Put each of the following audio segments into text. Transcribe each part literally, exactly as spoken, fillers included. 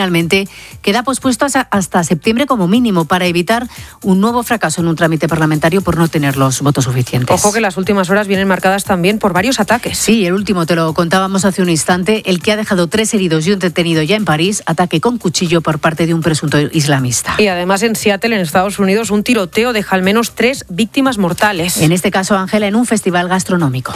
finalmente queda pospuesto hasta septiembre como mínimo para evitar un nuevo fracaso en un trámite parlamentario por no tener los votos suficientes. Ojo que las últimas horas vienen marcadas también por varios ataques. Sí, el último te lo contábamos hace un instante, el que ha dejado tres heridos y un detenido ya en París, ataque con cuchillo por parte de un presunto islamista. Y además en Seattle, en Estados Unidos, un tiroteo deja al menos tres víctimas mortales. En este caso, Ángela, en un festival gastronómico.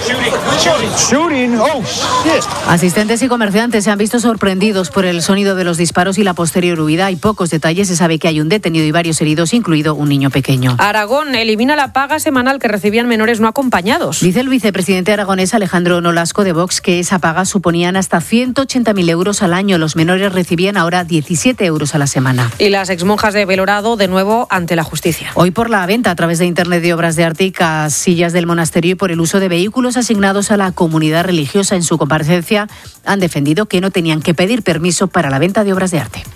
Asistentes y comerciantes se han visto sorprendidos por el sonido de los disparos y la posterior huida. Hay pocos detalles, se sabe que hay un detenido y varios heridos, incluido un niño pequeño. Aragón elimina la paga semanal que recibían menores no acompañados. Dice el vicepresidente aragonés Alejandro Nolasco de Vox que esa paga suponían hasta ciento ochenta mil euros al año. Los menores recibían ahora diecisiete euros a la semana. Y las exmonjas de Belorado de nuevo ante la justicia. Hoy por la venta a través de Internet de obras de arte y casillas del monasterio y por el uso de vehículos asignados a la comunidad religiosa. En su comparecencia han defendido que no tenían que pedir permiso para la venta de obras de arte.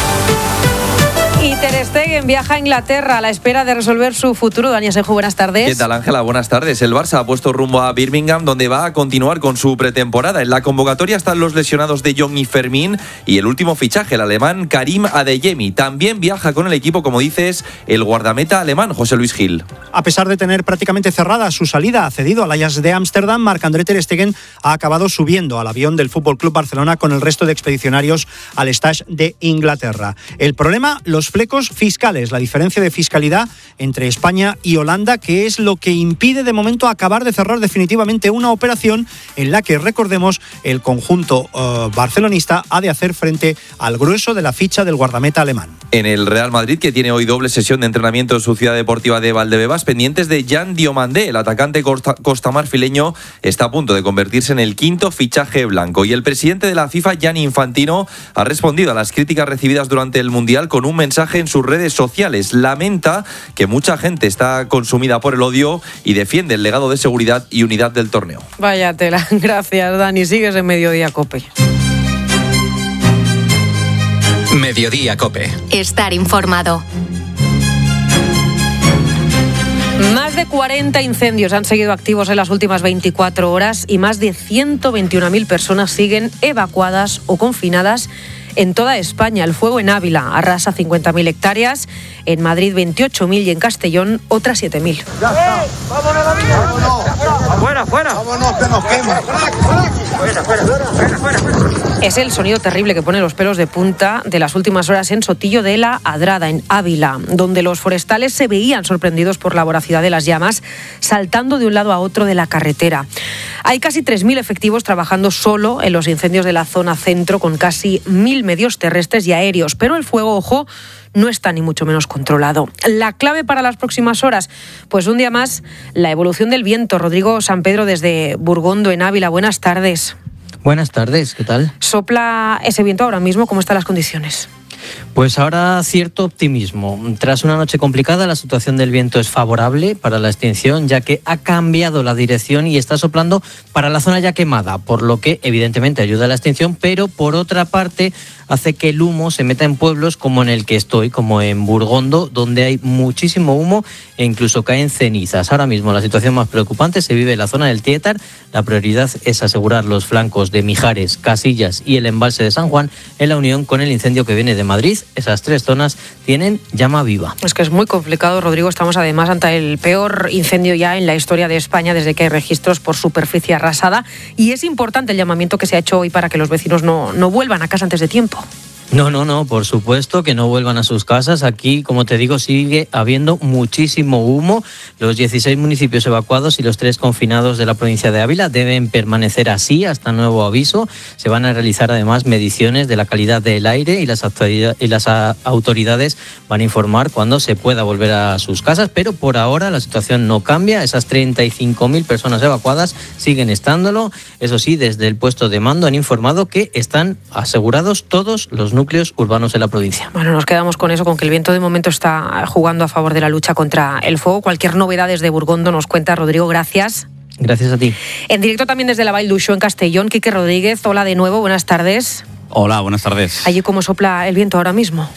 Y Ter Stegen viaja a Inglaterra a la espera de resolver su futuro. Dani Asenjo, buenas tardes. ¿Qué tal, Ángela? Buenas tardes. El Barça ha puesto rumbo a Birmingham, donde va a continuar con su pretemporada. En la convocatoria están los lesionados De Jong y Fermín y el último fichaje, el alemán Karim Adeyemi. También viaja con el equipo, como dices, el guardameta alemán José Luis Gil. A pesar de tener prácticamente cerrada su salida, cedido al Ajax de Ámsterdam, Marc-André Ter Stegen ha acabado subiendo al avión del F C Barcelona con el resto de expedicionarios al Stage de Inglaterra. El problema, los flecos fiscales, la diferencia de fiscalidad entre España y Holanda, que es lo que impide de momento acabar de cerrar definitivamente una operación en la que, recordemos, el conjunto uh, barcelonista ha de hacer frente al grueso de la ficha del guardameta alemán. En el Real Madrid, que tiene hoy doble sesión de entrenamiento en su ciudad deportiva de Valdebebas, pendientes de Jan Diomandé, el atacante costa, costamarfileño, está a punto de convertirse en el quinto fichaje blanco. Y el presidente de la FIFA, Gianni Infantino, ha respondido a las críticas recibidas durante el Mundial con un mensaje en sus redes sociales. Lamenta que mucha gente está consumida por el odio y defiende el legado de seguridad y unidad del torneo. Vaya tela. Gracias, Dani. Sigues en Mediodía Cope. Mediodía Cope. Estar informado. Más de cuarenta incendios han seguido activos en las últimas veinticuatro horas y más de ciento veintiuna mil personas siguen evacuadas o confinadas en toda España. El fuego en Ávila arrasa cincuenta mil hectáreas, en Madrid veintiocho mil y en Castellón otras siete mil. ¡Eh! ¡Vámonos a la vida! ¡Vámonos! ¡Fuera, fuera! ¡Vámonos, que nos quema! ¡Fuera, fuera, fuera, fuera, fuera! Es el sonido terrible que pone los pelos de punta de las últimas horas en Sotillo de la Adrada, en Ávila, donde los forestales se veían sorprendidos por la voracidad de las llamas, saltando de un lado a otro de la carretera. Hay casi tres mil efectivos trabajando solo en los incendios de la zona centro, con casi mil medios terrestres y aéreos, pero el fuego, ojo, no está ni mucho menos controlado. La clave para las próximas horas, pues un día más, la evolución del viento. Rodrigo Sampedro desde Burgondo, en Ávila. Buenas tardes. Buenas tardes, ¿qué tal? ¿Sopla ese viento ahora mismo? ¿Cómo están las condiciones? Pues ahora cierto optimismo. Tras una noche complicada, la situación del viento es favorable para la extinción, ya que ha cambiado la dirección y está soplando para la zona ya quemada, por lo que evidentemente ayuda a la extinción, pero por otra parte hace que el humo se meta en pueblos como en el que estoy, como en Burgondo, donde hay muchísimo humo e incluso caen cenizas. Ahora mismo la situación más preocupante se vive en la zona del Tietar. La prioridad es asegurar los flancos de Mijares, Casillas y el embalse de San Juan en la unión con el incendio que viene de Madrid. Esas tres zonas tienen llama viva. Es que es muy complicado, Rodrigo. Estamos además ante el peor incendio ya en la historia de España desde que hay registros por superficie arrasada, y es importante el llamamiento que se ha hecho hoy para que los vecinos no, no vuelvan a casa antes de tiempo. No, no, no, por supuesto que no vuelvan a sus casas. Aquí, como te digo, sigue habiendo muchísimo humo. Los dieciséis municipios evacuados y los tres confinados de la provincia de Ávila deben permanecer así hasta nuevo aviso. Se van a realizar además mediciones de la calidad del aire y las, y las autoridades van a informar cuando se pueda volver a sus casas, pero por ahora la situación no cambia. Esas treinta y cinco mil personas evacuadas siguen estándolo. Eso sí, desde el puesto de mando han informado que están asegurados todos los núcleos urbanos de la provincia. Bueno, nos quedamos con eso, con que el viento de momento está jugando a favor de la lucha contra el fuego. Cualquier novedad desde Burgondo nos cuenta Rodrigo, gracias. Gracias a ti. En directo también desde la Vall d'Uixó en Castellón, Quique Rodríguez, hola de nuevo, buenas tardes. Hola, buenas tardes. ¿Allí cómo sopla el viento ahora mismo?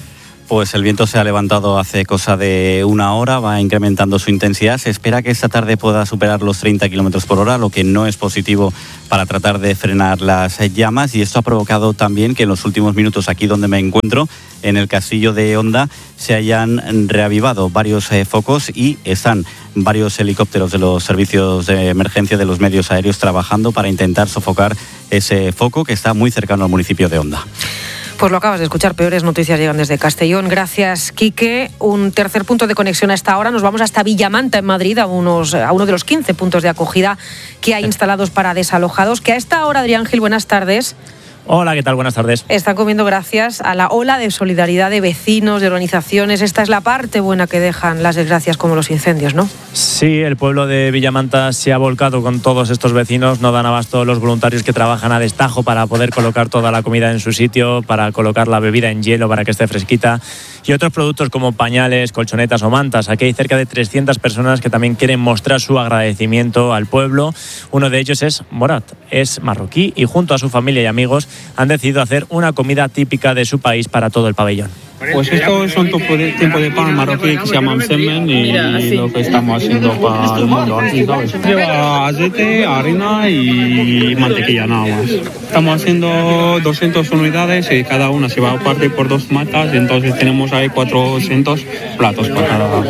Pues el viento se ha levantado hace cosa de una hora, va incrementando su intensidad. Se espera que esta tarde pueda superar los treinta kilómetros por hora, lo que no es positivo para tratar de frenar las llamas. Y esto ha provocado también que en los últimos minutos, aquí donde me encuentro, en el castillo de Honda, se hayan reavivado varios eh, focos y están varios helicópteros de los servicios de emergencia de los medios aéreos trabajando para intentar sofocar ese foco que está muy cercano al municipio de Honda. Pues lo acabas de escuchar, peores noticias llegan desde Castellón. Gracias, Quique. Un tercer punto de conexión a esta hora. Nos vamos hasta Villamanta, en Madrid, a, unos, a uno de los quince puntos de acogida que hay instalados para desalojados. Que a esta hora, Adrián Gil, buenas tardes. Hola, ¿qué tal? Buenas tardes. Están comiendo gracias a la ola de solidaridad de vecinos, de organizaciones. Esta es la parte buena que dejan las desgracias como los incendios, ¿no? Sí, el pueblo de Villamanta se ha volcado con todos estos vecinos. No dan abasto los voluntarios que trabajan a destajo para poder colocar toda la comida en su sitio, para colocar la bebida en hielo para que esté fresquita y otros productos como pañales, colchonetas o mantas. Aquí hay cerca de trescientas personas que también quieren mostrar su agradecimiento al pueblo. Uno de ellos es Morat, es marroquí y junto a su familia y amigos han decidido hacer una comida típica de su país para todo el pabellón. Pues esto es un tipo de, tipo de pan marroquí que se llama semen y lo que estamos haciendo para el mundo aquí, ¿sabes? Lleva aceite, harina y mantequilla nada más. Estamos haciendo doscientas unidades y cada una se va a partir por dos matas, entonces tenemos ahí cuatrocientos platos para cada.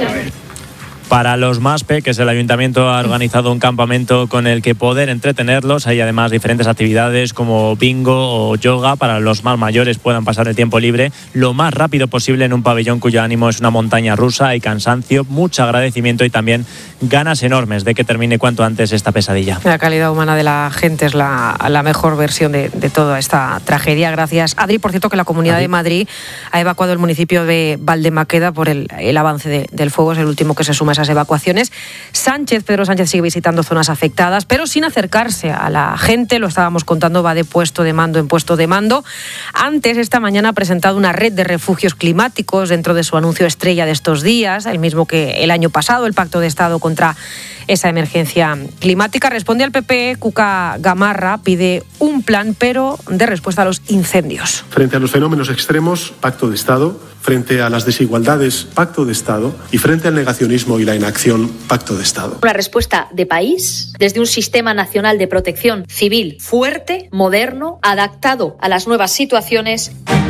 Para los más peques, el ayuntamiento ha organizado un campamento con el que poder entretenerlos. Hay además diferentes actividades como bingo o yoga para los más mayores puedan pasar el tiempo libre lo más rápido posible en un pabellón cuyo ánimo es una montaña rusa. Hay cansancio, mucho agradecimiento y también ganas enormes de que termine cuanto antes esta pesadilla. La calidad humana de la gente es la, la mejor versión de, de toda esta tragedia. Gracias, Adri. Por cierto, que la Comunidad Adri. de Madrid ha evacuado el municipio de Valdemaqueda por el, el avance de, del fuego. Es el último que se suma a esas evacuaciones. Sánchez, Pedro Sánchez sigue visitando zonas afectadas, pero sin acercarse a la gente. Lo estábamos contando, va de puesto de mando en puesto de mando. Antes, esta mañana ha presentado una red de refugios climáticos dentro de su anuncio estrella de estos días, el mismo que el año pasado, el Pacto de Estado contra esa emergencia climática. Responde al P P, Cuca Gamarra pide un plan, pero de respuesta a los incendios. Frente a los fenómenos extremos, Pacto de Estado. Frente a las desigualdades, Pacto de Estado. Y frente al negacionismo y la inacción, Pacto de Estado. Una respuesta de país, desde un sistema nacional de protección civil fuerte, moderno, adaptado a las nuevas situaciones.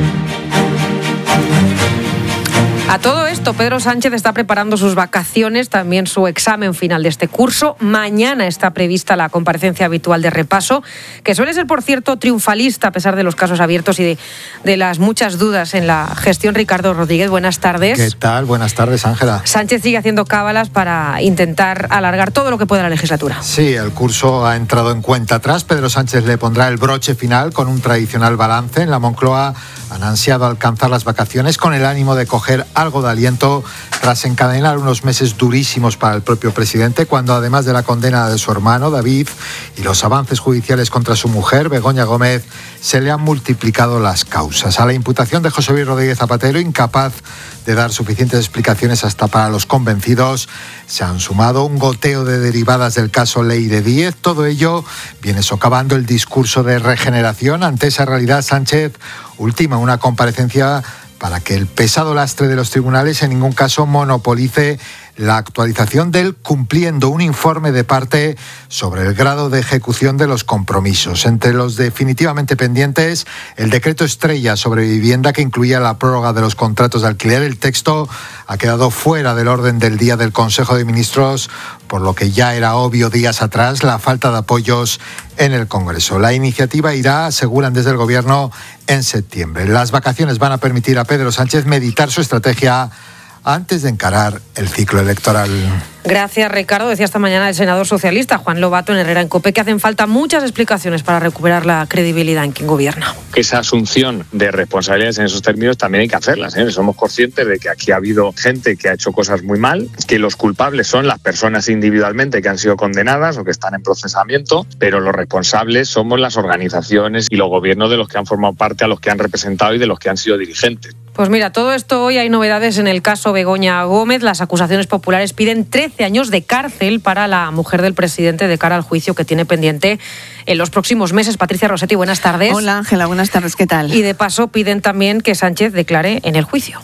A todo esto, Pedro Sánchez está preparando sus vacaciones, también su examen final de este curso. Mañana está prevista la comparecencia habitual de repaso, que suele ser, por cierto, triunfalista a pesar de los casos abiertos y de, de las muchas dudas en la gestión. Ricardo Rodríguez, buenas tardes. ¿Qué tal? Buenas tardes, Ángela. Sánchez sigue haciendo cábalas para intentar alargar todo lo que pueda la legislatura. Sí, el curso ha entrado en cuenta atrás. Pedro Sánchez le pondrá el broche final con un tradicional balance. En la Moncloa han ansiado alcanzar las vacaciones con el ánimo de coger algo de aliento tras encadenar unos meses durísimos para el propio presidente, cuando además de la condena de su hermano David y los avances judiciales contra su mujer Begoña Gómez, se le han multiplicado las causas. A la imputación de José Luis Rodríguez Zapatero, incapaz de dar suficientes explicaciones hasta para los convencidos, se han sumado un goteo de derivadas del caso Ley de Díez. Todo ello viene socavando el discurso de regeneración. Ante esa realidad, Sánchez ultima una comparecencia para que el pesado lastre de los tribunales en ningún caso monopolice la actualización del cumpliendo un informe de parte sobre el grado de ejecución de los compromisos. Entre los definitivamente pendientes, el decreto estrella sobre vivienda que incluía la prórroga de los contratos de alquiler. El texto ha quedado fuera del orden del día del Consejo de Ministros, por lo que ya era obvio días atrás la falta de apoyos en el Congreso. La iniciativa irá, aseguran desde el Gobierno, en septiembre. Las vacaciones van a permitir a Pedro Sánchez meditar su estrategia antes de encarar el ciclo electoral. Gracias, Ricardo. Decía esta mañana el senador socialista Juan Lobato en Herrera en COPE que hacen falta muchas explicaciones para recuperar la credibilidad en quien gobierna. Esa asunción de responsabilidades en esos términos también hay que hacerlas, ¿eh? Somos conscientes de que aquí ha habido gente que ha hecho cosas muy mal, que los culpables son las personas individualmente que han sido condenadas o que están en procesamiento, pero los responsables somos las organizaciones y los gobiernos de los que han formado parte, a los que han representado y de los que han sido dirigentes. Pues mira, todo esto hoy hay novedades en el caso Begoña Gómez. Las acusaciones populares piden trece años de cárcel para la mujer del presidente de cara al juicio que tiene pendiente en los próximos meses. Patricia Rossetti, buenas tardes. Hola, Ángela, buenas tardes, ¿qué tal? Y de paso piden también que Sánchez declare en el juicio.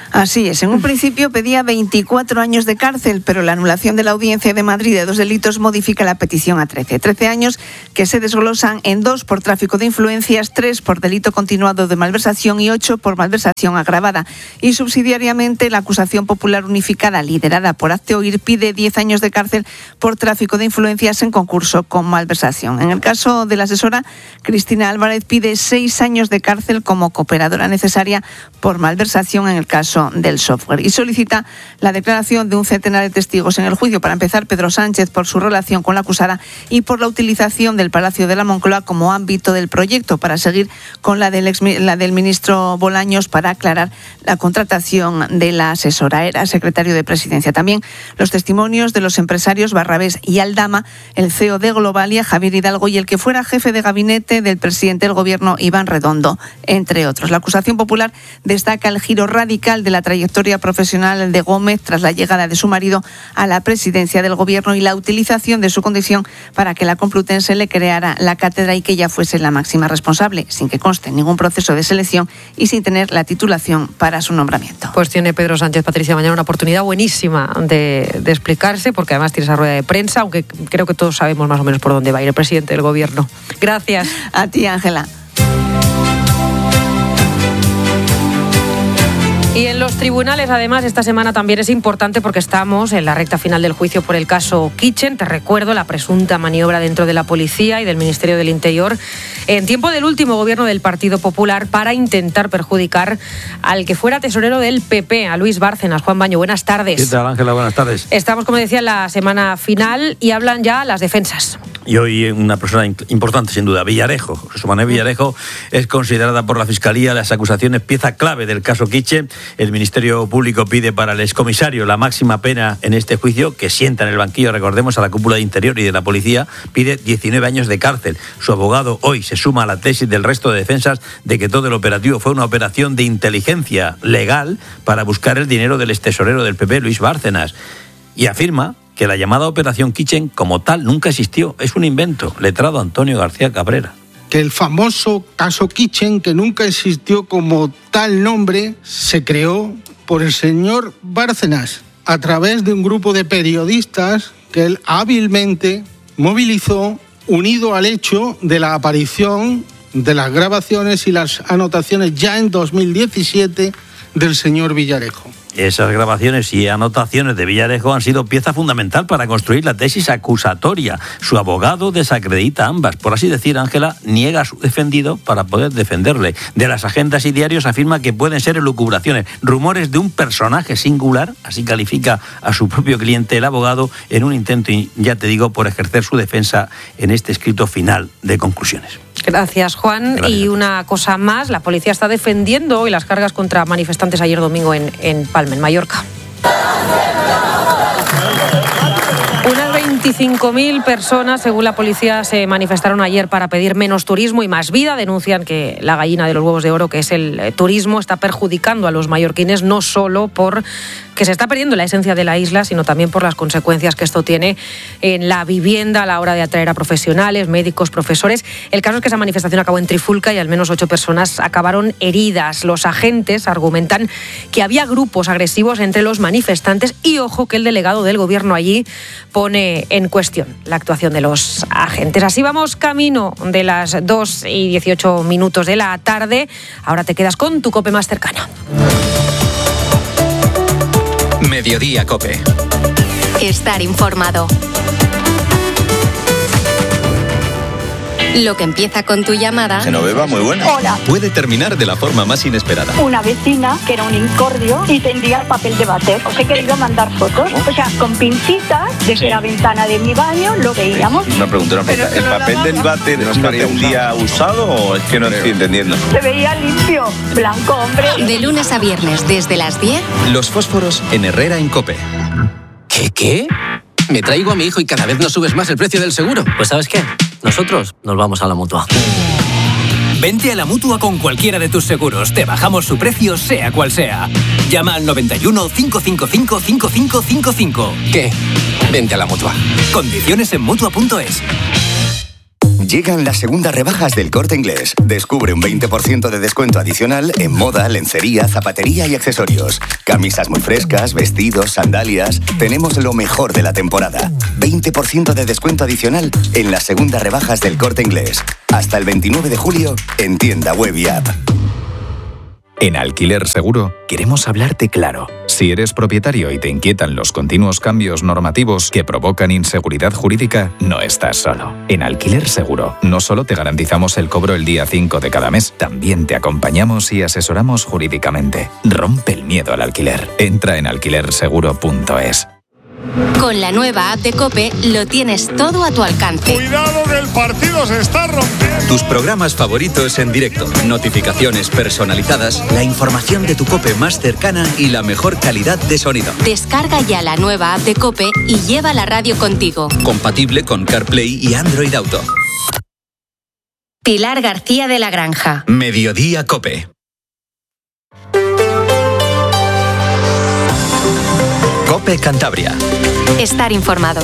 Así es, en un principio pedía veinticuatro años de cárcel, pero la anulación de la Audiencia de Madrid de dos delitos modifica la petición a trece. trece años que se desglosan en dos por tráfico de influencias, tres por delito continuado de malversación y ocho por malversación agravada. Y subsidiariamente la acusación popular unificada, liderada por Hazte Oír, pide diez años de cárcel por tráfico de influencias en concurso con malversación. En el caso de la asesora, Cristina Álvarez pide seis años de cárcel como cooperadora necesaria por malversación en el caso del software y solicita la declaración de un centenar de testigos en el juicio. Para empezar, Pedro Sánchez por su relación con la acusada y por la utilización del Palacio de la Moncloa como ámbito del proyecto, para seguir con la del, ex, la del ministro Bolaños para aclarar la contratación de la asesora. Era secretario de Presidencia. También los testimonios de los empresarios Barrabés y Aldama, el C E O de Globalia, Javier Hidalgo, y el que fuera jefe de gabinete del presidente del Gobierno, Iván Redondo, entre otros. La acusación popular destaca el giro radical de la trayectoria profesional de Gómez tras la llegada de su marido a la presidencia del Gobierno y la utilización de su condición para que la Complutense le creara la cátedra y que ella fuese la máxima responsable, sin que conste ningún proceso de selección y sin tener la titulación para su nombramiento. Pues tiene Pedro Sánchez, Patricia, mañana una oportunidad buenísima de, de explicarse, porque además tiene esa rueda de prensa, aunque creo que todos sabemos más o menos por dónde va a ir el presidente del Gobierno. Gracias. A ti, Ángela. Y en los tribunales, además, esta semana también es importante porque estamos en la recta final del juicio por el caso Kitchen. Te recuerdo la presunta maniobra dentro de la policía y del Ministerio del Interior en tiempo del último gobierno del Partido Popular para intentar perjudicar al que fuera tesorero del P P, a Luis Bárcenas. Juan Baño, buenas tardes. ¿Qué tal, Ángela? Buenas tardes. Estamos, como decía, en la semana final y hablan ya las defensas. Y hoy una persona importante, sin duda, Villarejo. José Manuel Villarejo es considerada por la Fiscalía las acusaciones pieza clave del caso Kitchen. El Ministerio Público pide para el excomisario la máxima pena en este juicio, que sienta en el banquillo, recordemos, a la cúpula de Interior y de la Policía, pide diecinueve años de cárcel. Su abogado hoy se suma a la tesis del resto de defensas de que todo el operativo fue una operación de inteligencia legal para buscar el dinero del extesorero del P P, Luis Bárcenas, y afirma que la llamada Operación Kitchen como tal nunca existió, es un invento. Letrado Antonio García Cabrera. Que el famoso caso Kitchen, que nunca existió como tal nombre, se creó por el señor Bárcenas a través de un grupo de periodistas que él hábilmente movilizó, unido al hecho de la aparición de las grabaciones y las anotaciones ya en dos mil diecisiete del señor Villarejo. Esas grabaciones y anotaciones de Villarejo han sido pieza fundamental para construir la tesis acusatoria. Su abogado desacredita ambas. Por así decir, Ángela niega a su defendido para poder defenderle. De las agendas y diarios afirma que pueden ser elucubraciones, rumores de un personaje singular, así califica a su propio cliente el abogado, en un intento, ya te digo, por ejercer su defensa en este escrito final de conclusiones. Gracias, Juan. Gracias. Y una cosa más, la policía está defendiendo hoy las cargas contra manifestantes ayer domingo en, en Palma, en Mallorca. Unas veinticinco mil personas, según la policía, se manifestaron ayer para pedir menos turismo y más vida. Denuncian que la gallina de los huevos de oro, que es el turismo, está perjudicando a los mallorquines, no solo por que se está perdiendo la esencia de la isla, sino también por las consecuencias que esto tiene en la vivienda a la hora de atraer a profesionales, médicos, profesores. El caso es que esa manifestación acabó en Trifulca y al menos ocho personas acabaron heridas. Los agentes argumentan que había grupos agresivos entre los manifestantes y, ojo, que el delegado del gobierno allí pone en cuestión la actuación de los agentes. Así vamos camino de las dos y dieciocho minutos de la tarde. Ahora te quedas con tu COPE más cercana. Mediodía COPE. Estar informado. Lo que empieza con tu llamada... Genoveva, muy buena. Hola. Puede terminar de la forma más inesperada. Una vecina que era un incordio y tendría el papel de váter. Os he querido mandar fotos. O sea, con pincitas, desde sí. la ventana de mi baño lo veíamos. Una pregunta, una pregunta. ¿El papel del váter no estaría un día usado o es que no estoy entendiendo? Se veía limpio, blanco, hombre. De lunes a viernes, desde las diez. Los fósforos en Herrera en COPE. ¿Qué, qué? Me traigo a mi hijo y cada vez nos subes más el precio del seguro. Pues ¿sabes qué? Nosotros nos vamos a la Mutua. Vente a la Mutua con cualquiera de tus seguros. Te bajamos su precio, sea cual sea. Llama al noventa y uno, cinco cinco cinco, cinco cinco cinco cinco. ¿Qué? Vente a la Mutua. Condiciones en Mutua punto es. Llegan las segundas rebajas del Corte Inglés. Descubre un veinte por ciento de descuento adicional en moda, lencería, zapatería y accesorios. Camisas muy frescas, vestidos, sandalias. Tenemos lo mejor de la temporada. veinte por ciento de descuento adicional en las segundas rebajas del Corte Inglés. Hasta el veintinueve de julio en tienda web y app. En Alquiler Seguro queremos hablarte claro. Si eres propietario y te inquietan los continuos cambios normativos que provocan inseguridad jurídica, no estás solo. En Alquiler Seguro no solo te garantizamos el cobro el día cinco de cada mes, también te acompañamos y asesoramos jurídicamente. Rompe el miedo al alquiler. Entra en alquiler seguro punto es. Con la nueva app de COPE lo tienes todo a tu alcance. ¡Cuidado que el partido se está rompiendo! Tus programas favoritos en directo, notificaciones personalizadas, la información de tu COPE más cercana y la mejor calidad de sonido. Descarga ya la nueva app de COPE y lleva la radio contigo. Compatible con CarPlay y Android Auto. Pilar García de la Granja. Mediodía COPE. COPE Cantabria. Estar informado.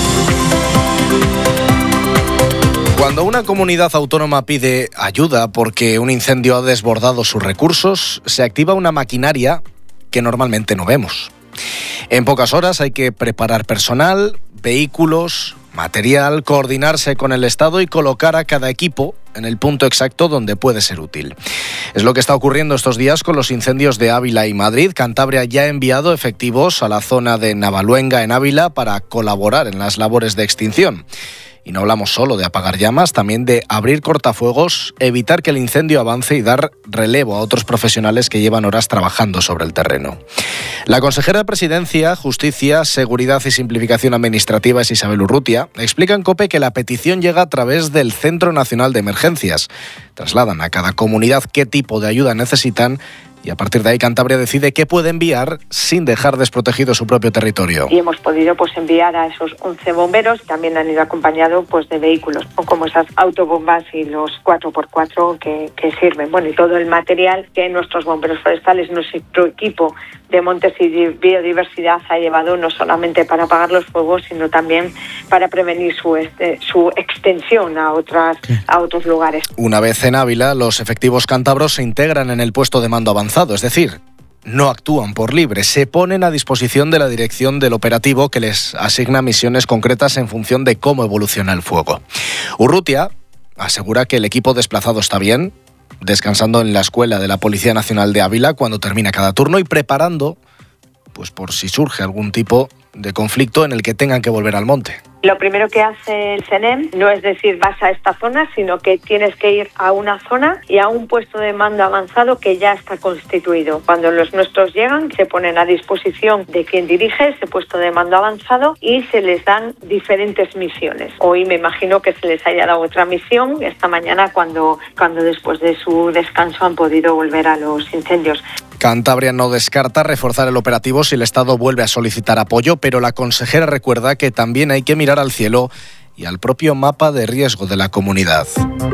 Cuando una comunidad autónoma pide ayuda porque un incendio ha desbordado sus recursos, se activa una maquinaria que normalmente no vemos. En pocas horas hay que preparar personal, vehículos, material, coordinarse con el Estado y colocar a cada equipo en el punto exacto donde puede ser útil. Es lo que está ocurriendo estos días con los incendios de Ávila y Madrid. Cantabria ya ha enviado efectivos a la zona de Navaluenga en Ávila para colaborar en las labores de extinción. Y no hablamos solo de apagar llamas, también de abrir cortafuegos, evitar que el incendio avance y dar relevo a otros profesionales que llevan horas trabajando sobre el terreno. La consejera de Presidencia, Justicia, Seguridad y Simplificación Administrativa es Isabel Urrutia. Explica en COPE que la petición llega a través del Centro Nacional de Emergencias. Trasladan a cada comunidad qué tipo de ayuda necesitan y a partir de ahí Cantabria decide qué puede enviar sin dejar desprotegido su propio territorio. Y hemos podido pues enviar a esos once bomberos, también han ido acompañados pues de vehículos, como esas autobombas y los cuatro por cuatro que, que sirven. Bueno, y todo el material que nuestros bomberos forestales, nuestro equipo de montes y biodiversidad ha llevado no solamente para apagar los fuegos, sino también para prevenir su, este, su extensión a, otras, a otros lugares. Una vez en Ávila, los efectivos cántabros se integran en el puesto de mando avanzado, es decir, no actúan por libre, se ponen a disposición de la dirección del operativo que les asigna misiones concretas en función de cómo evoluciona el fuego. Urrutia asegura que el equipo desplazado está bien, descansando en la escuela de la Policía Nacional de Ávila cuando termina cada turno y preparando pues por si surge algún tipo de conflicto en el que tengan que volver al monte. Lo primero que hace el CENEM no es decir vas a esta zona, sino que tienes que ir a una zona y a un puesto de mando avanzado que ya está constituido. Cuando los nuestros llegan, se ponen a disposición de quien dirige ese puesto de mando avanzado y se les dan diferentes misiones. Hoy me imagino que se les haya dado otra misión esta mañana cuando, cuando después de su descanso han podido volver a los incendios. Cantabria no descarta reforzar el operativo si el Estado vuelve a solicitar apoyo, pero la consejera recuerda que también hay que mirar al cielo y al propio mapa de riesgo de la comunidad.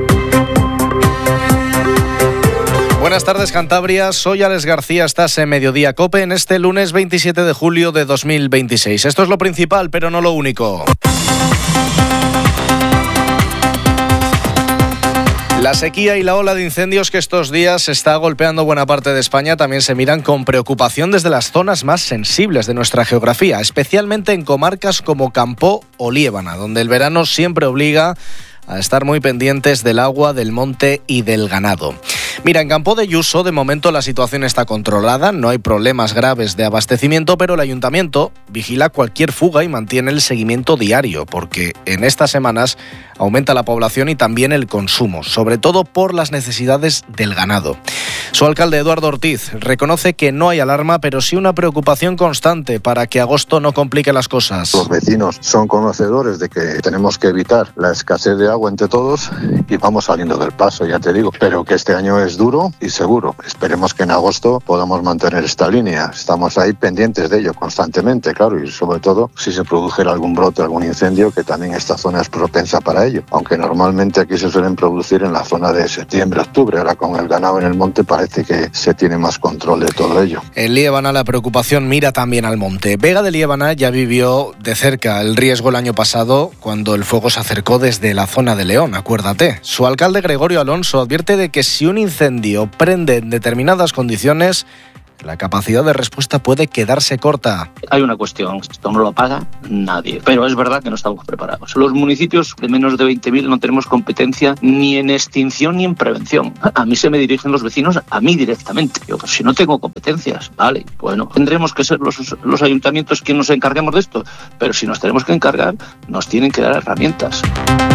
Buenas tardes, Cantabria. Soy Alex García. Estás en Mediodía COPE en este lunes veintisiete de julio de dos mil veintiséis. Esto es lo principal, pero no lo único. La sequía y la ola de incendios que estos días está golpeando buena parte de España también se miran con preocupación desde las zonas más sensibles de nuestra geografía, especialmente en comarcas como Campó o Liébana, donde el verano siempre obliga a estar muy pendientes del agua, del monte y del ganado. Mira, en Campó de Yuso, de momento la situación está controlada, no hay problemas graves de abastecimiento, pero el ayuntamiento vigila cualquier fuga y mantiene el seguimiento diario, porque en estas semanas aumenta la población y también el consumo, sobre todo por las necesidades del ganado. Su alcalde, Eduardo Ortiz, reconoce que no hay alarma, pero sí una preocupación constante para que agosto no complique las cosas. Los vecinos son conocedores de que tenemos que evitar la escasez de agua entre todos y vamos saliendo del paso, ya te digo, pero que este año es duro y seguro. Esperemos que en agosto podamos mantener esta línea. Estamos ahí pendientes de ello constantemente, claro, y sobre todo si se produjera algún brote, algún incendio, que también esta zona es propensa para ello. ello, aunque normalmente aquí se suelen producir en la zona de septiembre, octubre. Ahora con el ganado en el monte parece que se tiene más control de todo ello. En Liébana la preocupación mira también al monte. Vega de Liébana ya vivió de cerca el riesgo el año pasado cuando el fuego se acercó desde la zona de León, acuérdate. Su alcalde Gregorio Alonso advierte de que si un incendio prende en determinadas condiciones, la capacidad de respuesta puede quedarse corta. Hay una cuestión, esto no lo paga nadie, pero es verdad que no estamos preparados. Los municipios de menos de veinte mil no tenemos competencia ni en extinción ni en prevención. A mí se me dirigen los vecinos, a mí directamente. Yo, pues si no tengo competencias, vale, bueno, tendremos que ser los, los ayuntamientos quienes nos encarguemos de esto, pero si nos tenemos que encargar, nos tienen que dar herramientas.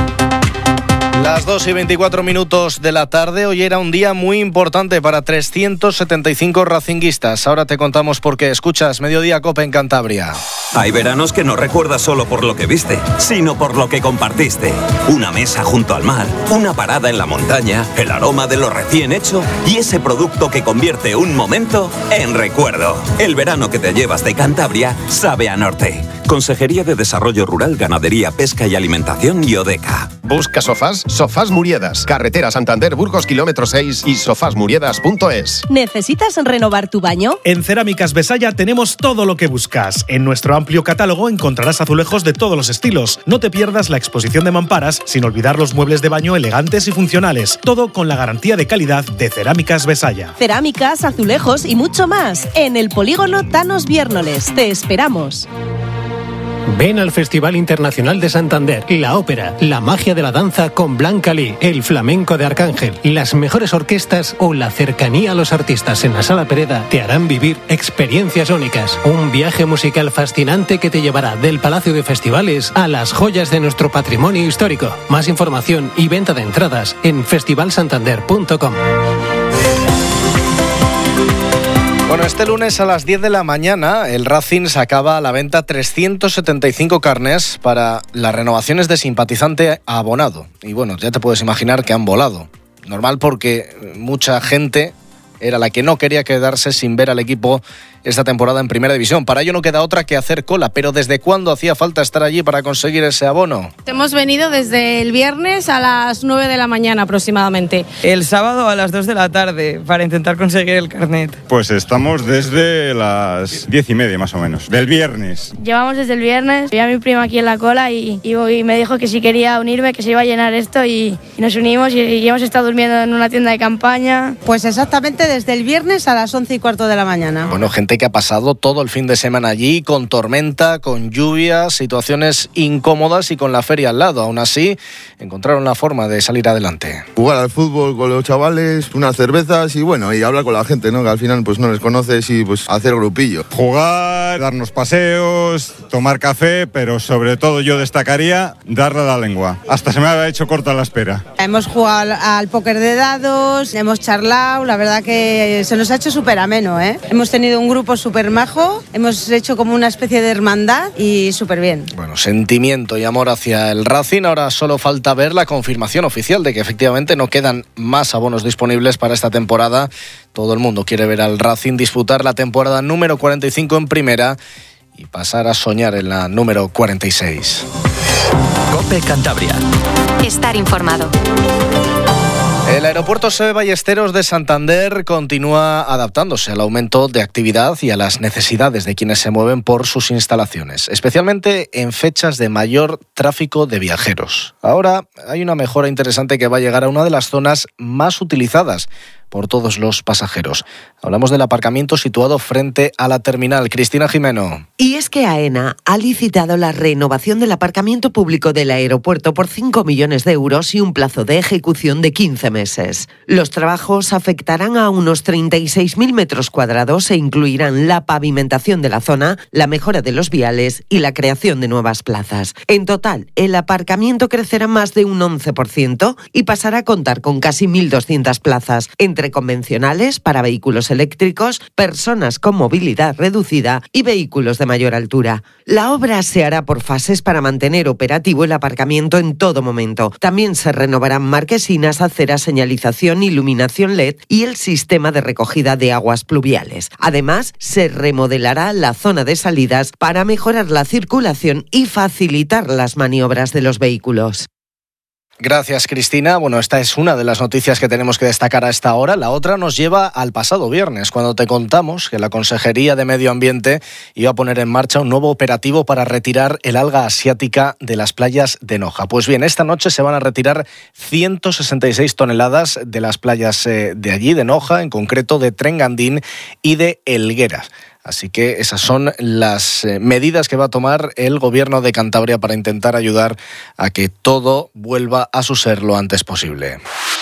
Las dos y veinticuatro minutos de la tarde, hoy era un día muy importante para trescientos setenta y cinco racinguistas. Ahora te contamos por qué. Escuchas Mediodía Cope en Cantabria. Hay veranos que no recuerdas solo por lo que viste, sino por lo que compartiste. Una mesa junto al mar, una parada en la montaña, el aroma de lo recién hecho y ese producto que convierte un momento en recuerdo. El verano que te llevas de Cantabria sabe a norte. Consejería de Desarrollo Rural, Ganadería, Pesca y Alimentación y Odeca. Busca sofás, Sofás Muriedas. Carretera Santander, Burgos, kilómetro seis y sofás muriedas punto es. ¿Necesitas renovar tu baño? En Cerámicas Besaya tenemos todo lo que buscas. En nuestro amplio catálogo encontrarás azulejos de todos los estilos. No te pierdas la exposición de mamparas, sin olvidar los muebles de baño elegantes y funcionales. Todo con la garantía de calidad de Cerámicas Besaya. Cerámicas, azulejos y mucho más. En el polígono Thanos Viérnoles. Te esperamos. Ven al Festival Internacional de Santander, la ópera, la magia de la danza con Blanca Lee, el flamenco de Arcángel, las mejores orquestas o la cercanía a los artistas en la Sala Pereda te harán vivir experiencias únicas. Un viaje musical fascinante que te llevará del Palacio de Festivales a las joyas de nuestro patrimonio histórico. Más información y venta de entradas en festival santander punto com. Bueno, este lunes a las diez de la mañana el Racing sacaba a la venta trescientos setenta y cinco carnés para las renovaciones de simpatizante a abonado. Y bueno, ya te puedes imaginar que han volado. Normal porque mucha gente era la que no quería quedarse sin ver al equipo esta temporada en Primera División. Para ello no queda otra que hacer cola. Pero ¿desde cuándo hacía falta estar allí para conseguir ese abono? Hemos venido desde el viernes a las nueve de la mañana aproximadamente. El sábado a las dos de la tarde para intentar conseguir el carnet. Pues estamos desde las diez y media más o menos, del viernes. Llevamos desde el viernes, vi a mi prima aquí en la cola y, y, y me dijo que si quería unirme, que se iba a llenar esto y, y nos unimos y, y hemos estado durmiendo en una tienda de campaña. Pues exactamente desde el viernes a las once y cuarto de la mañana. Bueno, gente que ha pasado todo el fin de semana allí, con tormenta, con lluvia, situaciones incómodas y con la feria al lado. Aún así, encontraron la forma de salir adelante. Jugar al fútbol con los chavales, unas cervezas y bueno, y hablar con la gente, ¿no? Que al final pues no les conoces y pues hacer grupillo. Jugar, darnos paseos, tomar café, pero sobre todo yo destacaría darle a la lengua. Hasta se me había hecho corta la espera. Hemos jugado al, al póker de dados, hemos charlado, la verdad que se nos ha hecho súper ameno, ¿eh? Hemos tenido un grupo súper majo, hemos hecho como una especie de hermandad y súper bien. Bueno, sentimiento y amor hacia el Racing. Ahora solo falta ver la confirmación oficial de que efectivamente no quedan más abonos disponibles para esta temporada. Todo el mundo quiere ver al Racing disputar la temporada número cuarenta y cinco en Primera y pasar a soñar en la número cuarenta y seis. COPE Cantabria. Estar informado. El aeropuerto S E B Ballesteros de Santander continúa adaptándose al aumento de actividad y a las necesidades de quienes se mueven por sus instalaciones, especialmente en fechas de mayor tráfico de viajeros. Ahora hay una mejora interesante que va a llegar a una de las zonas más utilizadas por todos los pasajeros. Hablamos del aparcamiento situado frente a la terminal. Cristina Jimeno. Y es que AENA ha licitado la renovación del aparcamiento público del aeropuerto por cinco millones de euros y un plazo de ejecución de quince meses. Los trabajos afectarán a unos treinta y seis mil metros cuadrados e incluirán la pavimentación de la zona, la mejora de los viales y la creación de nuevas plazas. En total, el aparcamiento crecerá más de un once por ciento y pasará a contar con casi mil doscientas plazas, entre convencionales para vehículos eléctricos, personas con movilidad reducida y vehículos de mayor altura. La obra se hará por fases para mantener operativo el aparcamiento en todo momento. También se renovarán marquesinas, aceras, señalización, iluminación L E D y el sistema de recogida de aguas pluviales. Además, se remodelará la zona de salidas para mejorar la circulación y facilitar las maniobras de los vehículos. Gracias, Cristina. Bueno, esta es una de las noticias que tenemos que destacar a esta hora. La otra nos lleva al pasado viernes, cuando te contamos que la Consejería de Medio Ambiente iba a poner en marcha un nuevo operativo para retirar el alga asiática de las playas de Noja. Pues bien, esta noche se van a retirar ciento sesenta y seis toneladas de las playas de allí, de Noja, en concreto de Trengandín y de Helgueras. Así que esas son las medidas que va a tomar el Gobierno de Cantabria para intentar ayudar a que todo vuelva a su ser lo antes posible.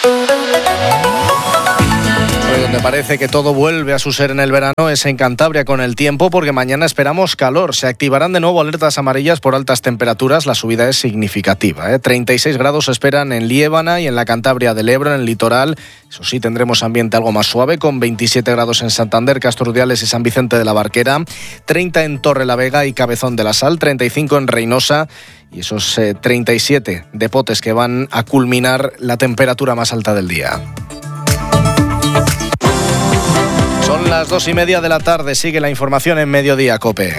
Donde parece que todo vuelve a su ser en el verano es en Cantabria con el tiempo, porque mañana esperamos calor. Se activarán de nuevo alertas amarillas por altas temperaturas. La subida es significativa, ¿eh? treinta y seis grados se esperan en Liébana y en la Cantabria del Ebro, en el litoral. Eso sí, tendremos ambiente algo más suave, con veintisiete grados en Santander, Casturdiales y San Vicente de la Barquera, treinta en Torrelavega y Cabezón de la Sal, treinta y cinco en Reynosa y esos eh, treinta y siete de Potes, que van a culminar la temperatura más alta del día. Son las dos y media de la tarde, sigue la información en Mediodía COPE.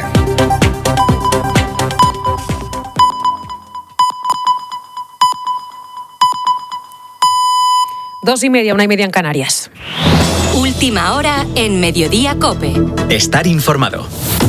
Dos y media, una y media en Canarias. Última hora en Mediodía COPE. Estar informado.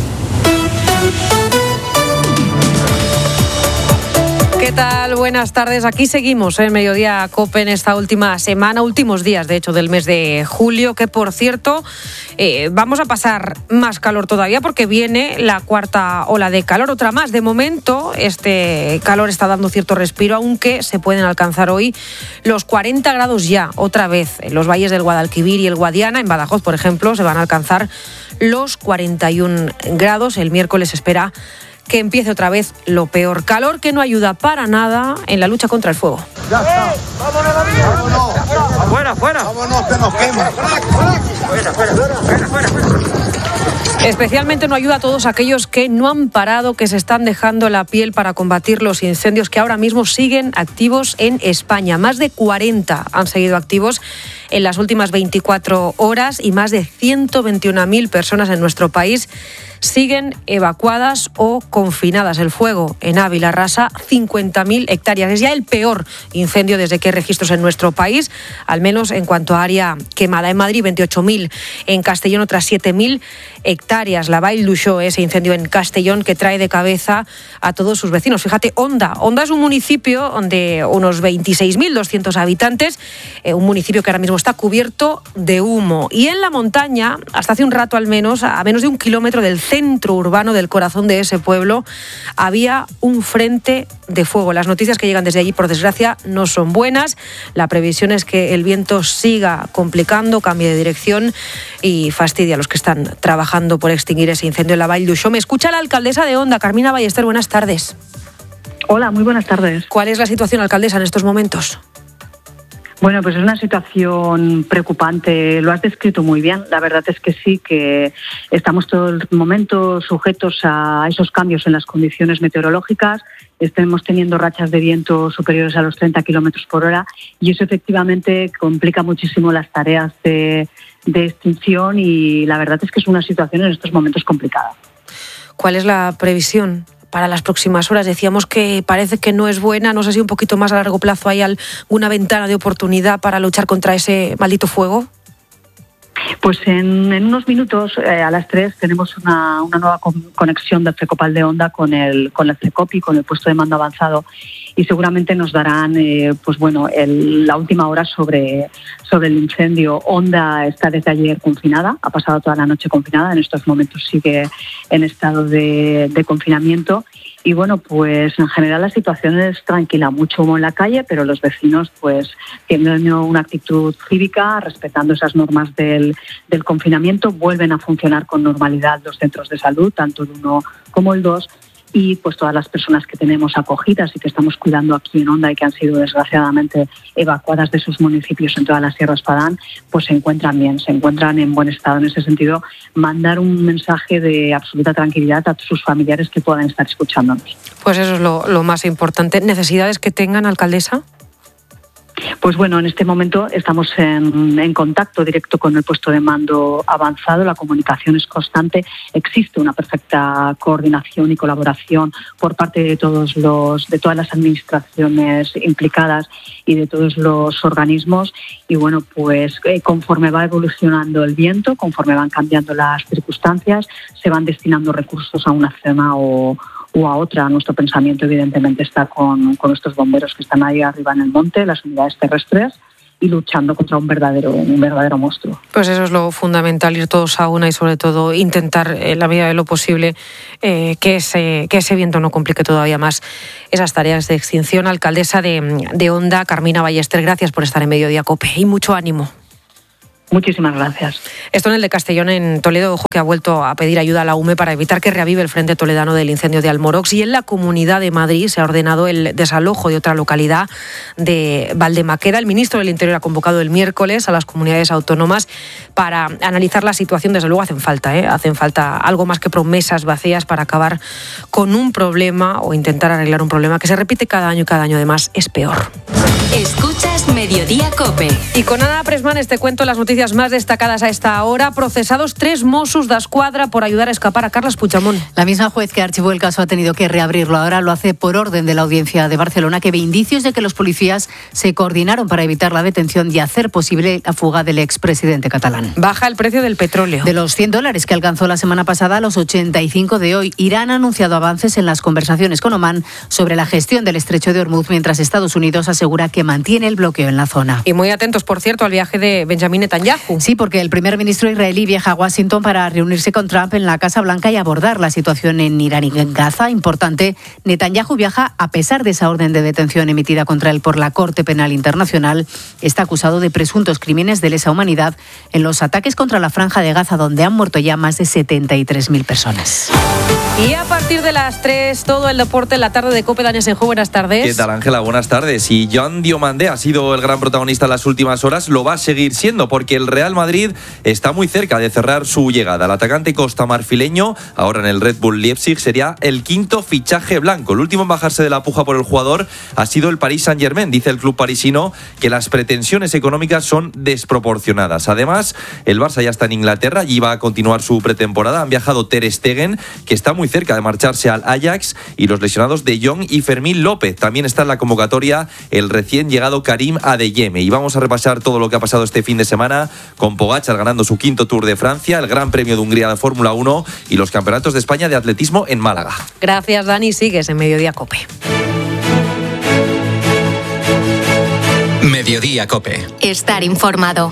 ¿Qué tal? Buenas tardes. Aquí seguimos en Mediodía COPE en esta última semana, últimos días, de hecho, del mes de julio, que, por cierto, eh, vamos a pasar más calor todavía porque viene la cuarta ola de calor, otra más. De momento, este calor está dando cierto respiro, aunque se pueden alcanzar hoy los cuarenta grados ya, otra vez. En los valles del Guadalquivir y el Guadiana, en Badajoz, por ejemplo, se van a alcanzar los cuarenta y un grados. El miércoles se espera que empiece otra vez lo peor. Calor que no ayuda para nada en la lucha contra el fuego. Ya está. ¡Vámonos a la vida! ¡Vámonos! ¡Fuera, fuera! ¡Vámonos, que nos quema! ¡Fuera, fuera, fuera, fuera, fuera! Especialmente no ayuda a todos aquellos que no han parado, que se están dejando la piel para combatir los incendios que ahora mismo siguen activos en España. Más de cuarenta han seguido activos en las últimas veinticuatro horas y más de ciento veintiuna mil personas en nuestro país siguen evacuadas o confinadas. El fuego en Ávila arrasa cincuenta mil hectáreas. Es ya el peor incendio desde que hay registros en nuestro país, al menos en cuanto a área quemada. En Madrid, veintiocho mil. En Castellón, otras siete mil hectáreas. La Vall d'Uixó, ese incendio en Castellón que trae de cabeza a todos sus vecinos. Fíjate, Onda. Onda es un municipio de unos veintiséis mil doscientos habitantes, eh, un municipio que ahora mismo está cubierto de humo. Y en la montaña, hasta hace un rato al menos, a menos de un kilómetro del centro urbano, del corazón de ese pueblo, había un frente de fuego. Las noticias que llegan desde allí, por desgracia, no son buenas. La previsión es que el viento siga complicando, cambie de dirección y fastidie a los que están trabajando por extinguir ese incendio en la Vall d'Uixó. Me escucha la alcaldesa de Onda, Carmina Ballester. Buenas tardes. Hola, muy buenas tardes. ¿Cuál es la situación, alcaldesa, en estos momentos? Bueno, pues es una situación preocupante, lo has descrito muy bien. La verdad es que sí, que estamos todo el momento sujetos a esos cambios en las condiciones meteorológicas. Estamos teniendo rachas de viento superiores a los treinta kilómetros por hora y eso efectivamente complica muchísimo las tareas de, de extinción y la verdad es que es una situación en estos momentos complicada. ¿Cuál es la previsión para las próximas horas? Decíamos que parece que no es buena, no sé si un poquito más a largo plazo hay alguna ventana de oportunidad para luchar contra ese maldito fuego. Pues en, en unos minutos, eh, a las tres, tenemos una, una nueva con, conexión del Cecopal de Onda con el, con el Cecopi, con el puesto de mando avanzado, y seguramente nos darán eh, pues bueno, el, la última hora sobre, sobre el incendio. Onda está desde ayer confinada, ha pasado toda la noche confinada, en estos momentos sigue en estado de, de confinamiento. Y bueno, pues en general la situación es tranquila, mucho humo en la calle, pero los vecinos pues tienen una actitud cívica, respetando esas normas del, del confinamiento, vuelven a funcionar con normalidad los centros de salud, tanto el uno como el dos, y pues todas las personas que tenemos acogidas y que estamos cuidando aquí en Onda y que han sido desgraciadamente evacuadas de sus municipios en toda la Sierra Espadán, pues se encuentran bien, se encuentran en buen estado. En ese sentido, mandar un mensaje de absoluta tranquilidad a sus familiares que puedan estar escuchándonos. Pues eso es lo, lo más importante. ¿Necesidades que tengan, alcaldesa? Pues bueno, en este momento estamos en, en contacto directo con el puesto de mando avanzado, la comunicación es constante, existe una perfecta coordinación y colaboración por parte de todos los, de todas las administraciones implicadas y de todos los organismos, y bueno, pues eh, conforme va evolucionando el viento, conforme van cambiando las circunstancias, se van destinando recursos a una zona o o a otra. Nuestro pensamiento evidentemente está con, con estos bomberos que están ahí arriba en el monte, las unidades terrestres, y luchando contra un verdadero un verdadero monstruo. Pues eso es lo fundamental, ir todos a una y sobre todo intentar en la medida de lo posible eh, que, ese, que ese viento no complique todavía más esas tareas de extinción. Alcaldesa de, de Onda, Carmina Ballester, gracias por estar en Mediodía COPE y mucho ánimo. Muchísimas gracias. Esto en el de Castellón, en Toledo, ojo, que ha vuelto a pedir ayuda a la U M E para evitar que reavive el frente toledano del incendio de Almorox, y en la Comunidad de Madrid se ha ordenado el desalojo de otra localidad de Valdemaqueda. El ministro del Interior ha convocado el miércoles a las comunidades autónomas para analizar la situación. Desde luego hacen falta, ¿eh? hacen falta algo más que promesas vacías para acabar con un problema o intentar arreglar un problema que se repite cada año y cada año además es peor. Escuchas Mediodía COPE. Y con Ana Presmanes te cuento las noticias más destacadas a esta hora. Procesados tres Mossos d'Esquadra por ayudar a escapar a Carles Puigdemont. La misma juez que archivó el caso ha tenido que reabrirlo. Ahora lo hace por orden de la Audiencia de Barcelona, que ve indicios de que los policías se coordinaron para evitar la detención y hacer posible la fuga del expresidente catalán. Baja el precio del petróleo. De los cien dólares que alcanzó la semana pasada a los ochenta y cinco de hoy. Irán ha anunciado avances en las conversaciones con Omán sobre la gestión del estrecho de Hormuz, mientras Estados Unidos asegura que mantiene el bloqueo en la zona. Y muy atentos, por cierto, al viaje de Benjamin Netanyahu. Sí, porque el primer ministro israelí viaja a Washington para reunirse con Trump en la Casa Blanca y abordar la situación en Irán y en Gaza. Importante, Netanyahu viaja a pesar de esa orden de detención emitida contra él por la Corte Penal Internacional. Está acusado de presuntos crímenes de lesa humanidad en los ataques contra la Franja de Gaza, donde han muerto ya más de setenta y tres mil personas. Y a partir de las tres, todo el deporte en la tarde de COPE. Dani Asenjo, buenas tardes. ¿Qué tal, Ángela? Buenas tardes. Y Joan Diomandé ha sido el gran protagonista en las últimas horas, lo va a seguir siendo, porque el Real Madrid está muy cerca de cerrar su llegada. El atacante costamarfileño, ahora en el Red Bull Leipzig, sería el quinto fichaje blanco. El último en bajarse de la puja por el jugador ha sido el Paris Saint-Germain. Dice el club parisino que las pretensiones económicas son desproporcionadas. Además, el Barça ya está en Inglaterra y va a continuar su pretemporada. Han viajado Ter Stegen, que está muy cerca de marcharse al Ajax, y los lesionados De Jong y Fermín López. También está en la convocatoria el recién llegado Karim Adeyemi. Y vamos a repasar todo lo que ha pasado este fin de semana, con Pogačar ganando su quinto Tour de Francia, el Gran Premio de Hungría de Fórmula uno y los Campeonatos de España de Atletismo en Málaga. Gracias, Dani. Sigues en Mediodía COPE. Mediodía COPE. Estar informado.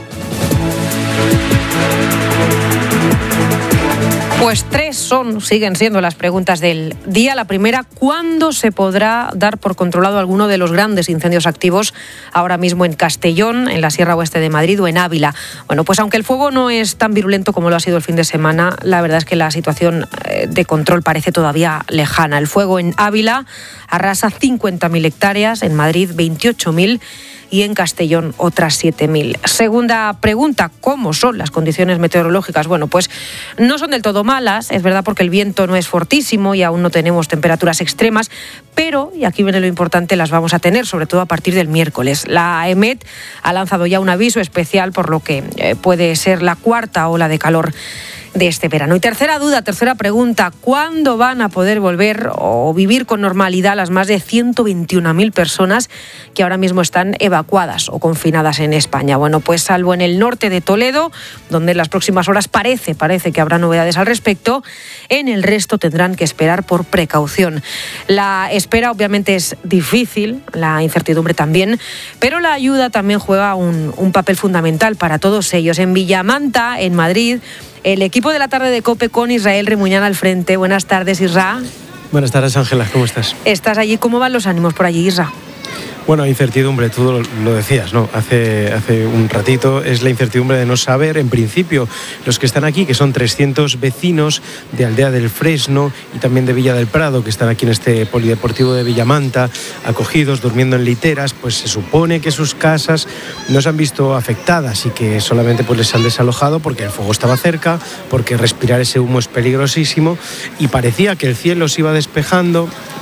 Pues tres son, siguen siendo las preguntas del día. La primera, ¿cuándo se podrá dar por controlado alguno de los grandes incendios activos ahora mismo en Castellón, en la Sierra Oeste de Madrid o en Ávila? Bueno, pues aunque el fuego no es tan virulento como lo ha sido el fin de semana, la verdad es que la situación de control parece todavía lejana. El fuego en Ávila arrasa cincuenta mil hectáreas, en Madrid veintiocho mil y en Castellón otras siete mil. Segunda pregunta, ¿cómo son las condiciones meteorológicas? Bueno, pues no son del todo malas, es verdad, porque el viento no es fortísimo y aún no tenemos temperaturas extremas, pero, y aquí viene lo importante, las vamos a tener, sobre todo a partir del miércoles. La EMET ha lanzado ya un aviso especial por lo que eh, puede ser la cuarta ola de calor de este verano. Y tercera duda, tercera pregunta, ¿cuándo van a poder volver o vivir con normalidad las más de ciento veintiuna mil personas que ahora mismo están evacuadas o confinadas en España? Bueno, pues salvo en el norte de Toledo, donde en las próximas horas parece, parece que habrá novedades al respecto, en el resto tendrán que esperar por precaución. La espera obviamente es difícil, la incertidumbre también, pero la ayuda también juega un, un papel fundamental para todos ellos. En Villamanta, en Madrid, el equipo de la tarde de COPE con Israel Remuñán al frente. Buenas tardes, Isra. Buenas tardes, Ángela, ¿cómo estás? ¿Estás allí? ¿Cómo van los ánimos por allí, Isra? Bueno, incertidumbre, tú lo, lo decías, ¿no? Hace, hace un ratito, es la incertidumbre de no saber, en principio, los que están aquí, que son trescientos vecinos de Aldea del Fresno y también de Villa del Prado, que están aquí en este polideportivo de Villamanta, acogidos, durmiendo en literas, pues se supone que sus casas no se han visto afectadas y que solamente pues les han desalojado porque el fuego estaba cerca, porque respirar ese humo es peligrosísimo y parecía que el cielo se iba despejando,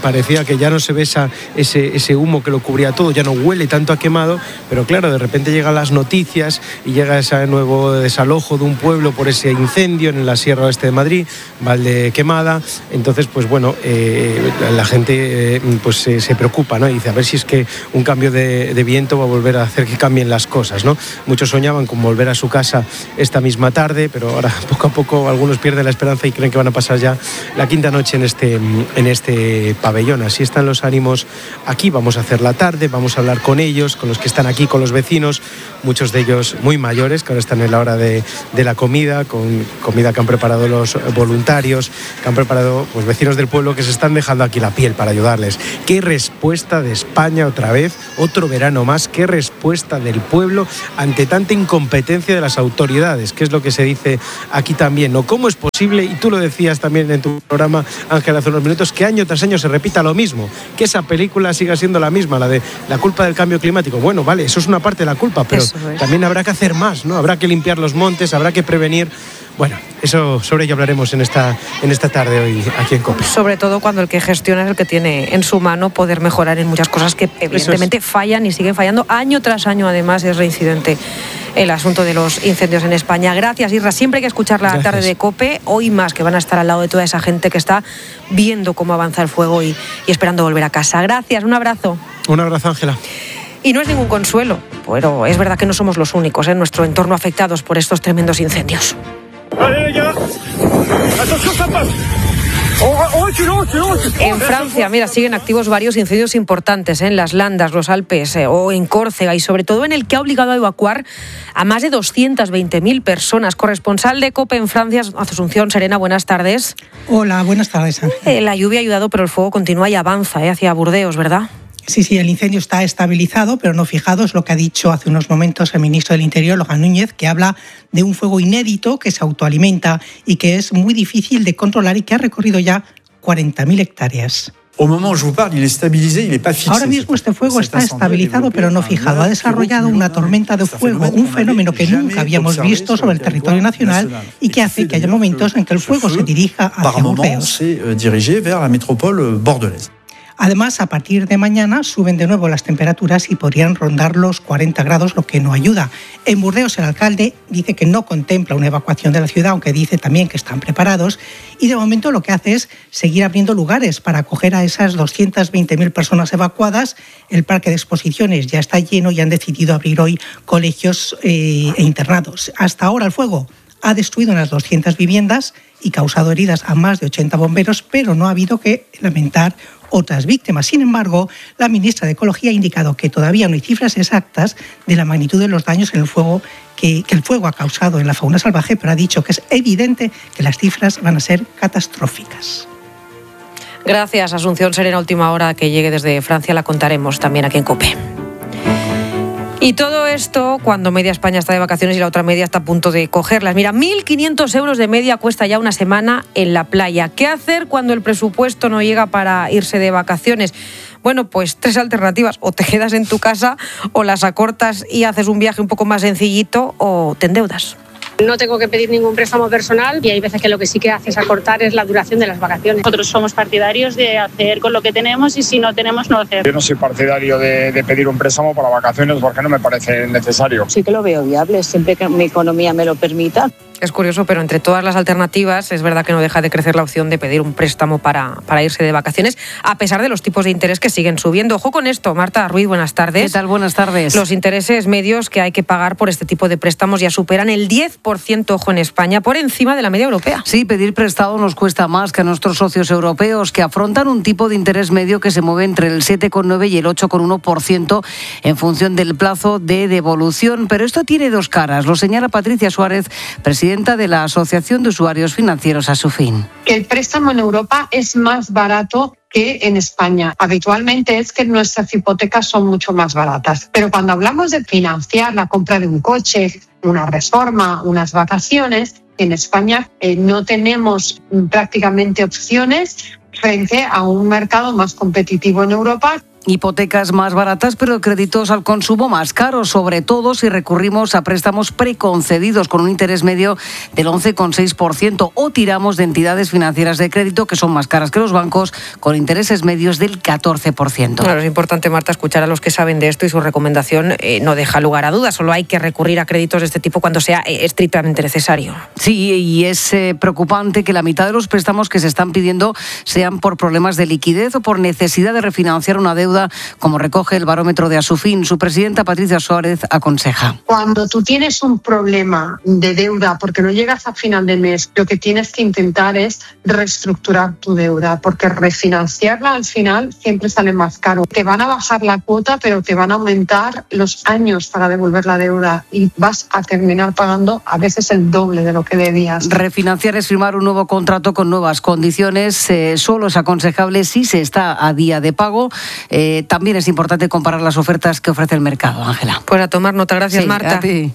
parecía que ya no se ve esa, ese, ese humo que lo cubría todo, ya no huele tanto a quemado, pero claro, de repente llegan las noticias y llega ese nuevo desalojo de un pueblo por ese incendio en la Sierra Oeste de Madrid, Valdequemada. Entonces, pues bueno, eh, la gente eh, pues eh, se preocupa, ¿no? Y dice, a ver si es que un cambio de, de viento va a volver a hacer que cambien las cosas, ¿no? Muchos soñaban con volver a su casa esta misma tarde, pero ahora poco a poco algunos pierden la esperanza y creen que van a pasar ya la quinta noche en este, en este pabellón. Así están los ánimos aquí. Vamos a hacer la tarde, vamos a hablar con ellos, con los que están aquí, con los vecinos, muchos de ellos muy mayores, que ahora están en la hora de, de la comida, con comida que han preparado los voluntarios, que han preparado pues, vecinos del pueblo que se están dejando aquí la piel para ayudarles. ¿Qué respuesta de España otra vez? Otro verano más. ¿Qué respuesta del pueblo ante tanta incompetencia de las autoridades? ¿Qué es lo que se dice aquí también? ¿No? ¿Cómo es posible, y tú lo decías también en tu programa, Ángel, hace unos minutos, que año tras año se repita lo mismo? Que esa película siga siendo la misma, la de la culpa del cambio climático. Bueno, vale, eso es una parte de la culpa, pero también habrá que hacer más, ¿no? Habrá que limpiar los montes, habrá que prevenir. Bueno, eso sobre ello hablaremos en esta, en esta tarde hoy aquí en COPE. Sobre todo cuando el que gestiona es el que tiene en su mano poder mejorar en muchas cosas que evidentemente es. fallan y siguen fallando año tras año. Además es reincidente el asunto de los incendios en España. Gracias, Isra. Siempre hay que escuchar la Gracias. tarde de COPE. Hoy más, que van a estar al lado de toda esa gente que está viendo cómo avanza el fuego y, y esperando volver a casa. Gracias, un abrazo. Un abrazo, Ángela. Y no es ningún consuelo, pero es verdad que no somos los únicos en nuestro entorno afectados por estos tremendos incendios. En Francia, mira, siguen activos varios incendios importantes ¿eh? en las Landas, los Alpes eh, o en Córcega, y sobre todo en el que ha obligado a evacuar a más de doscientas veinte mil personas. Corresponsal de COPE en Francia, Asunción Serena, buenas tardes. Hola, buenas tardes, Ángel. Eh, la lluvia ha ayudado, pero el fuego continúa y avanza ¿eh? hacia Burdeos, ¿verdad? Sí, sí, el incendio está estabilizado, pero no fijado. Es lo que ha dicho hace unos momentos el ministro del Interior, Lohan Núñez, que habla de un fuego inédito que se autoalimenta y que es muy difícil de controlar y que ha recorrido ya cuarenta mil hectáreas. Ahora mismo este fuego está estabilizado pero no fijado. Ha desarrollado una tormenta de fuego, un fenómeno que nunca habíamos visto sobre el territorio nacional y que hace que haya momentos en que el fuego se dirija hacia Burdeos. Además, a partir de mañana suben de nuevo las temperaturas y podrían rondar los cuarenta grados, lo que no ayuda. En Burdeos, el alcalde dice que no contempla una evacuación de la ciudad, aunque dice también que están preparados. Y de momento lo que hace es seguir abriendo lugares para acoger a esas doscientas veinte mil personas evacuadas. El parque de exposiciones ya está lleno y han decidido abrir hoy colegios eh, e internados. Hasta ahora el fuego ha destruido unas doscientas viviendas y causado heridas a más de ochenta bomberos, pero no ha habido que lamentar otras víctimas. Sin embargo, la ministra de Ecología ha indicado que todavía no hay cifras exactas de la magnitud de los daños en el fuego que, que el fuego ha causado en la fauna salvaje, pero ha dicho que es evidente que las cifras van a ser catastróficas. Gracias, Asunción Serena. Última hora que llegue desde Francia la contaremos también aquí en COPE. Y todo esto cuando media España está de vacaciones y la otra media está a punto de cogerlas. Mira, mil quinientos euros de media cuesta ya una semana en la playa. ¿Qué hacer cuando el presupuesto no llega para irse de vacaciones? Bueno, pues tres alternativas. O te quedas en tu casa, o las acortas y haces un viaje un poco más sencillito, o te endeudas. No tengo que pedir ningún préstamo personal y hay veces que lo que sí que haces acortar es la duración de las vacaciones. Nosotros somos partidarios de hacer con lo que tenemos y si no tenemos, no hacer. Yo no soy partidario de, de pedir un préstamo para vacaciones porque no me parece necesario. Sí que lo veo viable, siempre que mi economía me lo permita. Es curioso, pero entre todas las alternativas es verdad que no deja de crecer la opción de pedir un préstamo para, para irse de vacaciones, a pesar de los tipos de interés que siguen subiendo. Ojo con esto, Marta Ruiz, buenas tardes. ¿Qué tal? Buenas tardes. Los intereses medios que hay que pagar por este tipo de préstamos ya superan el diez por ciento, ojo, en España, por encima de la media europea. Sí, pedir prestado nos cuesta más que a nuestros socios europeos, que afrontan un tipo de interés medio que se mueve entre el siete coma nueve y el ocho coma uno por ciento en función del plazo de devolución. Pero esto tiene dos caras, lo señala Patricia Suárez, presidenta de la Asociación de Usuarios Financieros Asufin. Que el préstamo en Europa es más barato que en España. Habitualmente es que nuestras hipotecas son mucho más baratas. Pero cuando hablamos de financiar la compra de un coche, una reforma, unas vacaciones, en España eh, no tenemos prácticamente opciones frente a un mercado más competitivo en Europa. hipotecas más baratas, pero créditos al consumo más caros, sobre todo si recurrimos a préstamos preconcedidos con un interés medio del once coma seis por ciento o tiramos de entidades financieras de crédito que son más caras que los bancos con intereses medios del catorce por ciento. Claro, es importante, Marta, escuchar a los que saben de esto y su recomendación eh, no deja lugar a dudas. Solo hay que recurrir a créditos de este tipo cuando sea eh, estrictamente necesario. Sí, y es eh, preocupante que la mitad de los préstamos que se están pidiendo sean por problemas de liquidez o por necesidad de refinanciar una deuda, como recoge el barómetro de Asufin. Su presidenta, Patricia Suárez, aconseja. Cuando tú tienes un problema de deuda porque no llegas a final de mes, lo que tienes que intentar es reestructurar tu deuda, porque refinanciarla al final siempre sale más caro. Te van a bajar la cuota, pero te van a aumentar los años para devolver la deuda y vas a terminar pagando a veces el doble de lo que debías. Refinanciar es firmar un nuevo contrato con nuevas condiciones. Eh, solo es aconsejable si se está a día de pago. Eh, también es importante comparar las ofertas que ofrece el mercado, Ángela. Pues a tomar nota. Gracias, sí, Marta. A ti.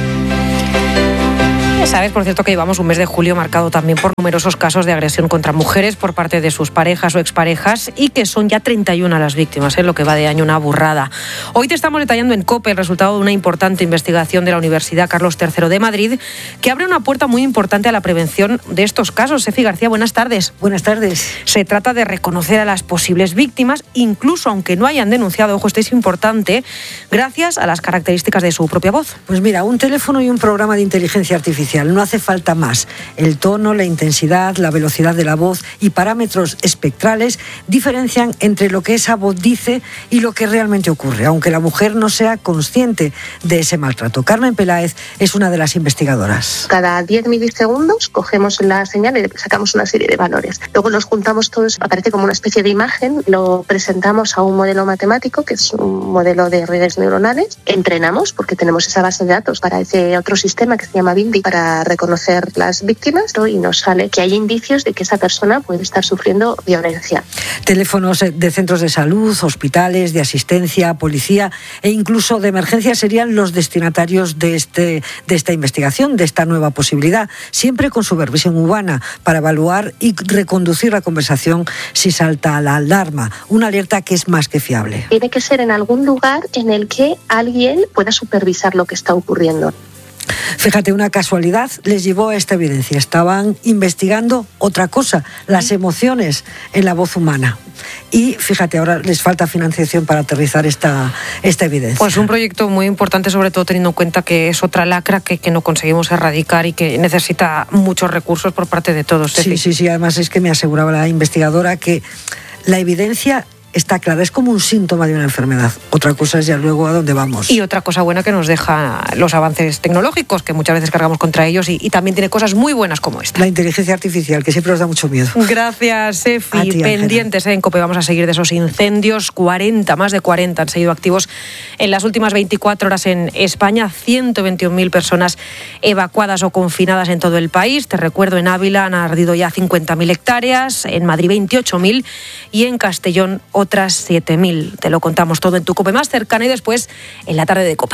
Sabes, por cierto, que llevamos un mes de julio marcado también por numerosos casos de agresión contra mujeres por parte de sus parejas o exparejas y que son ya treinta y una las víctimas, en ¿eh? Lo que va de año, una burrada. Hoy te estamos detallando en COPE el resultado de una importante investigación de la Universidad Carlos tercero de Madrid que abre una puerta muy importante a la prevención de estos casos. Sefi García, buenas tardes. Buenas tardes. Se trata de reconocer a las posibles víctimas, incluso aunque no hayan denunciado, ojo, esto es importante, gracias a las características de su propia voz. Pues mira, un teléfono y un programa de inteligencia artificial. No hace falta más. El tono, la intensidad, la velocidad de la voz y parámetros espectrales diferencian entre lo que esa voz dice y lo que realmente ocurre, aunque la mujer no sea consciente de ese maltrato. Carmen Peláez es una de las investigadoras. Cada diez milisegundos cogemos la señal y sacamos una serie de valores. Luego los juntamos todos, aparece como una especie de imagen, lo presentamos a un modelo matemático, que es un modelo de redes neuronales. Entrenamos, porque tenemos esa base de datos para ese otro sistema que se llama Bindi, para reconocer las víctimas, ¿no? Y nos sale que hay indicios de que esa persona puede estar sufriendo violencia. Teléfonos de centros de salud, hospitales, de asistencia, policía e incluso de emergencia serían los destinatarios de, este, de esta investigación, de esta nueva posibilidad, siempre con supervisión humana para evaluar y reconducir la conversación si salta la alarma. Una alerta que es más que fiable. Tiene que ser en algún lugar en el que alguien pueda supervisar lo que está ocurriendo. Fíjate, una casualidad les llevó a esta evidencia. Estaban investigando otra cosa, las emociones en la voz humana. Y fíjate, ahora les falta financiación para aterrizar esta, esta evidencia. Pues un proyecto muy importante, sobre todo teniendo en cuenta que es otra lacra que, que no conseguimos erradicar y que necesita muchos recursos por parte de todos. Sí, sí, sí. Además es que me aseguraba la investigadora que la evidencia está clara, es como un síntoma de una enfermedad. Otra cosa es ya luego a dónde vamos. Y otra cosa buena que nos deja los avances tecnológicos, que muchas veces cargamos contra ellos, y, y también tiene cosas muy buenas como esta. La inteligencia artificial, que siempre nos da mucho miedo. Gracias, Sefi. Ti, pendientes en COPE, vamos a seguir de esos incendios. cuarenta, más de cuarenta han seguido activos en las últimas veinticuatro horas en España. ciento veintiún mil personas evacuadas o confinadas en todo el país. Te recuerdo, en Ávila han ardido ya cincuenta mil hectáreas, en Madrid veintiocho mil y en Castellón otras siete mil. Te lo contamos todo en tu COPE más cercana y después en la tarde de COPE.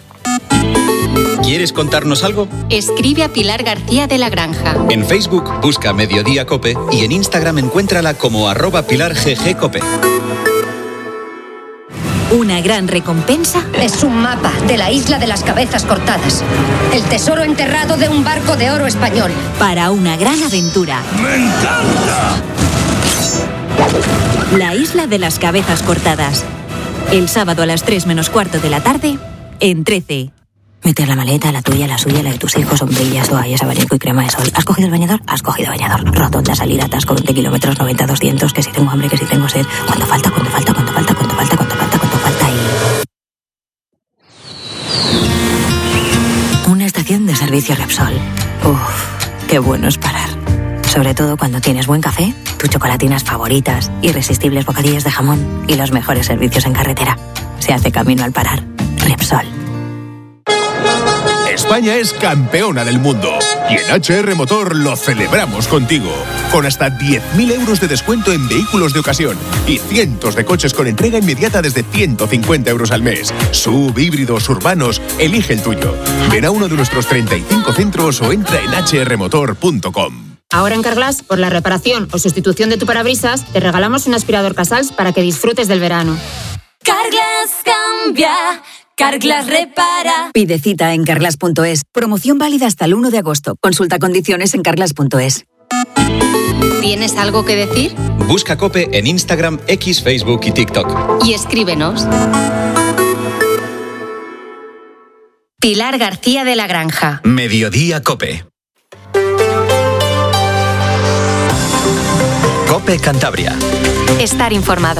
¿Quieres contarnos algo? Escribe a Pilar García de la Granja. En Facebook busca Mediodía COPE y en Instagram encuéntrala como arroba Pilar G G COPE. Una gran recompensa es un mapa de la isla de las cabezas cortadas. El tesoro enterrado de un barco de oro español. Para una gran aventura. ¡Me encanta! La isla de las cabezas cortadas. El sábado a las tres menos cuarto de la tarde, en trece. Meter la maleta, la tuya, la suya, la de tus hijos, sombrillas, toallas, abanico y crema de sol. ¿Has cogido el bañador? Has cogido bañador. Rotonda, salida, atasco, veinte kilómetros, noventa, doscientos, que si tengo hambre, que si tengo sed. ¿Cuánto falta? ¿Cuánto falta? ¿Cuánto falta? ¿Cuánto falta? ¿Cuánto falta? ¿Cuánto falta? Y... una estación de servicio Repsol. Uf, qué bueno es parar. Sobre todo cuando tienes buen café, tus chocolatinas favoritas, irresistibles bocadillos de jamón y los mejores servicios en carretera. Se hace camino al parar. Repsol. España es campeona del mundo y en H R Motor lo celebramos contigo. Con hasta diez mil euros de descuento en vehículos de ocasión y cientos de coches con entrega inmediata desde ciento cincuenta euros al mes. Sub, híbridos, urbanos, elige el tuyo. Ven a uno de nuestros treinta y cinco centros o entra en h r motor punto com. Ahora en Carglass, por la reparación o sustitución de tu parabrisas, te regalamos un aspirador Casals para que disfrutes del verano. Carglass cambia, Carglass repara. Pide cita en carglass punto es. Promoción válida hasta el uno de agosto. Consulta condiciones en carglass punto es. ¿Tienes algo que decir? Busca COPE en Instagram, X, Facebook y TikTok. Y escríbenos. Pilar García de la Granja. Mediodía COPE. COPE Cantabria. Estar informado.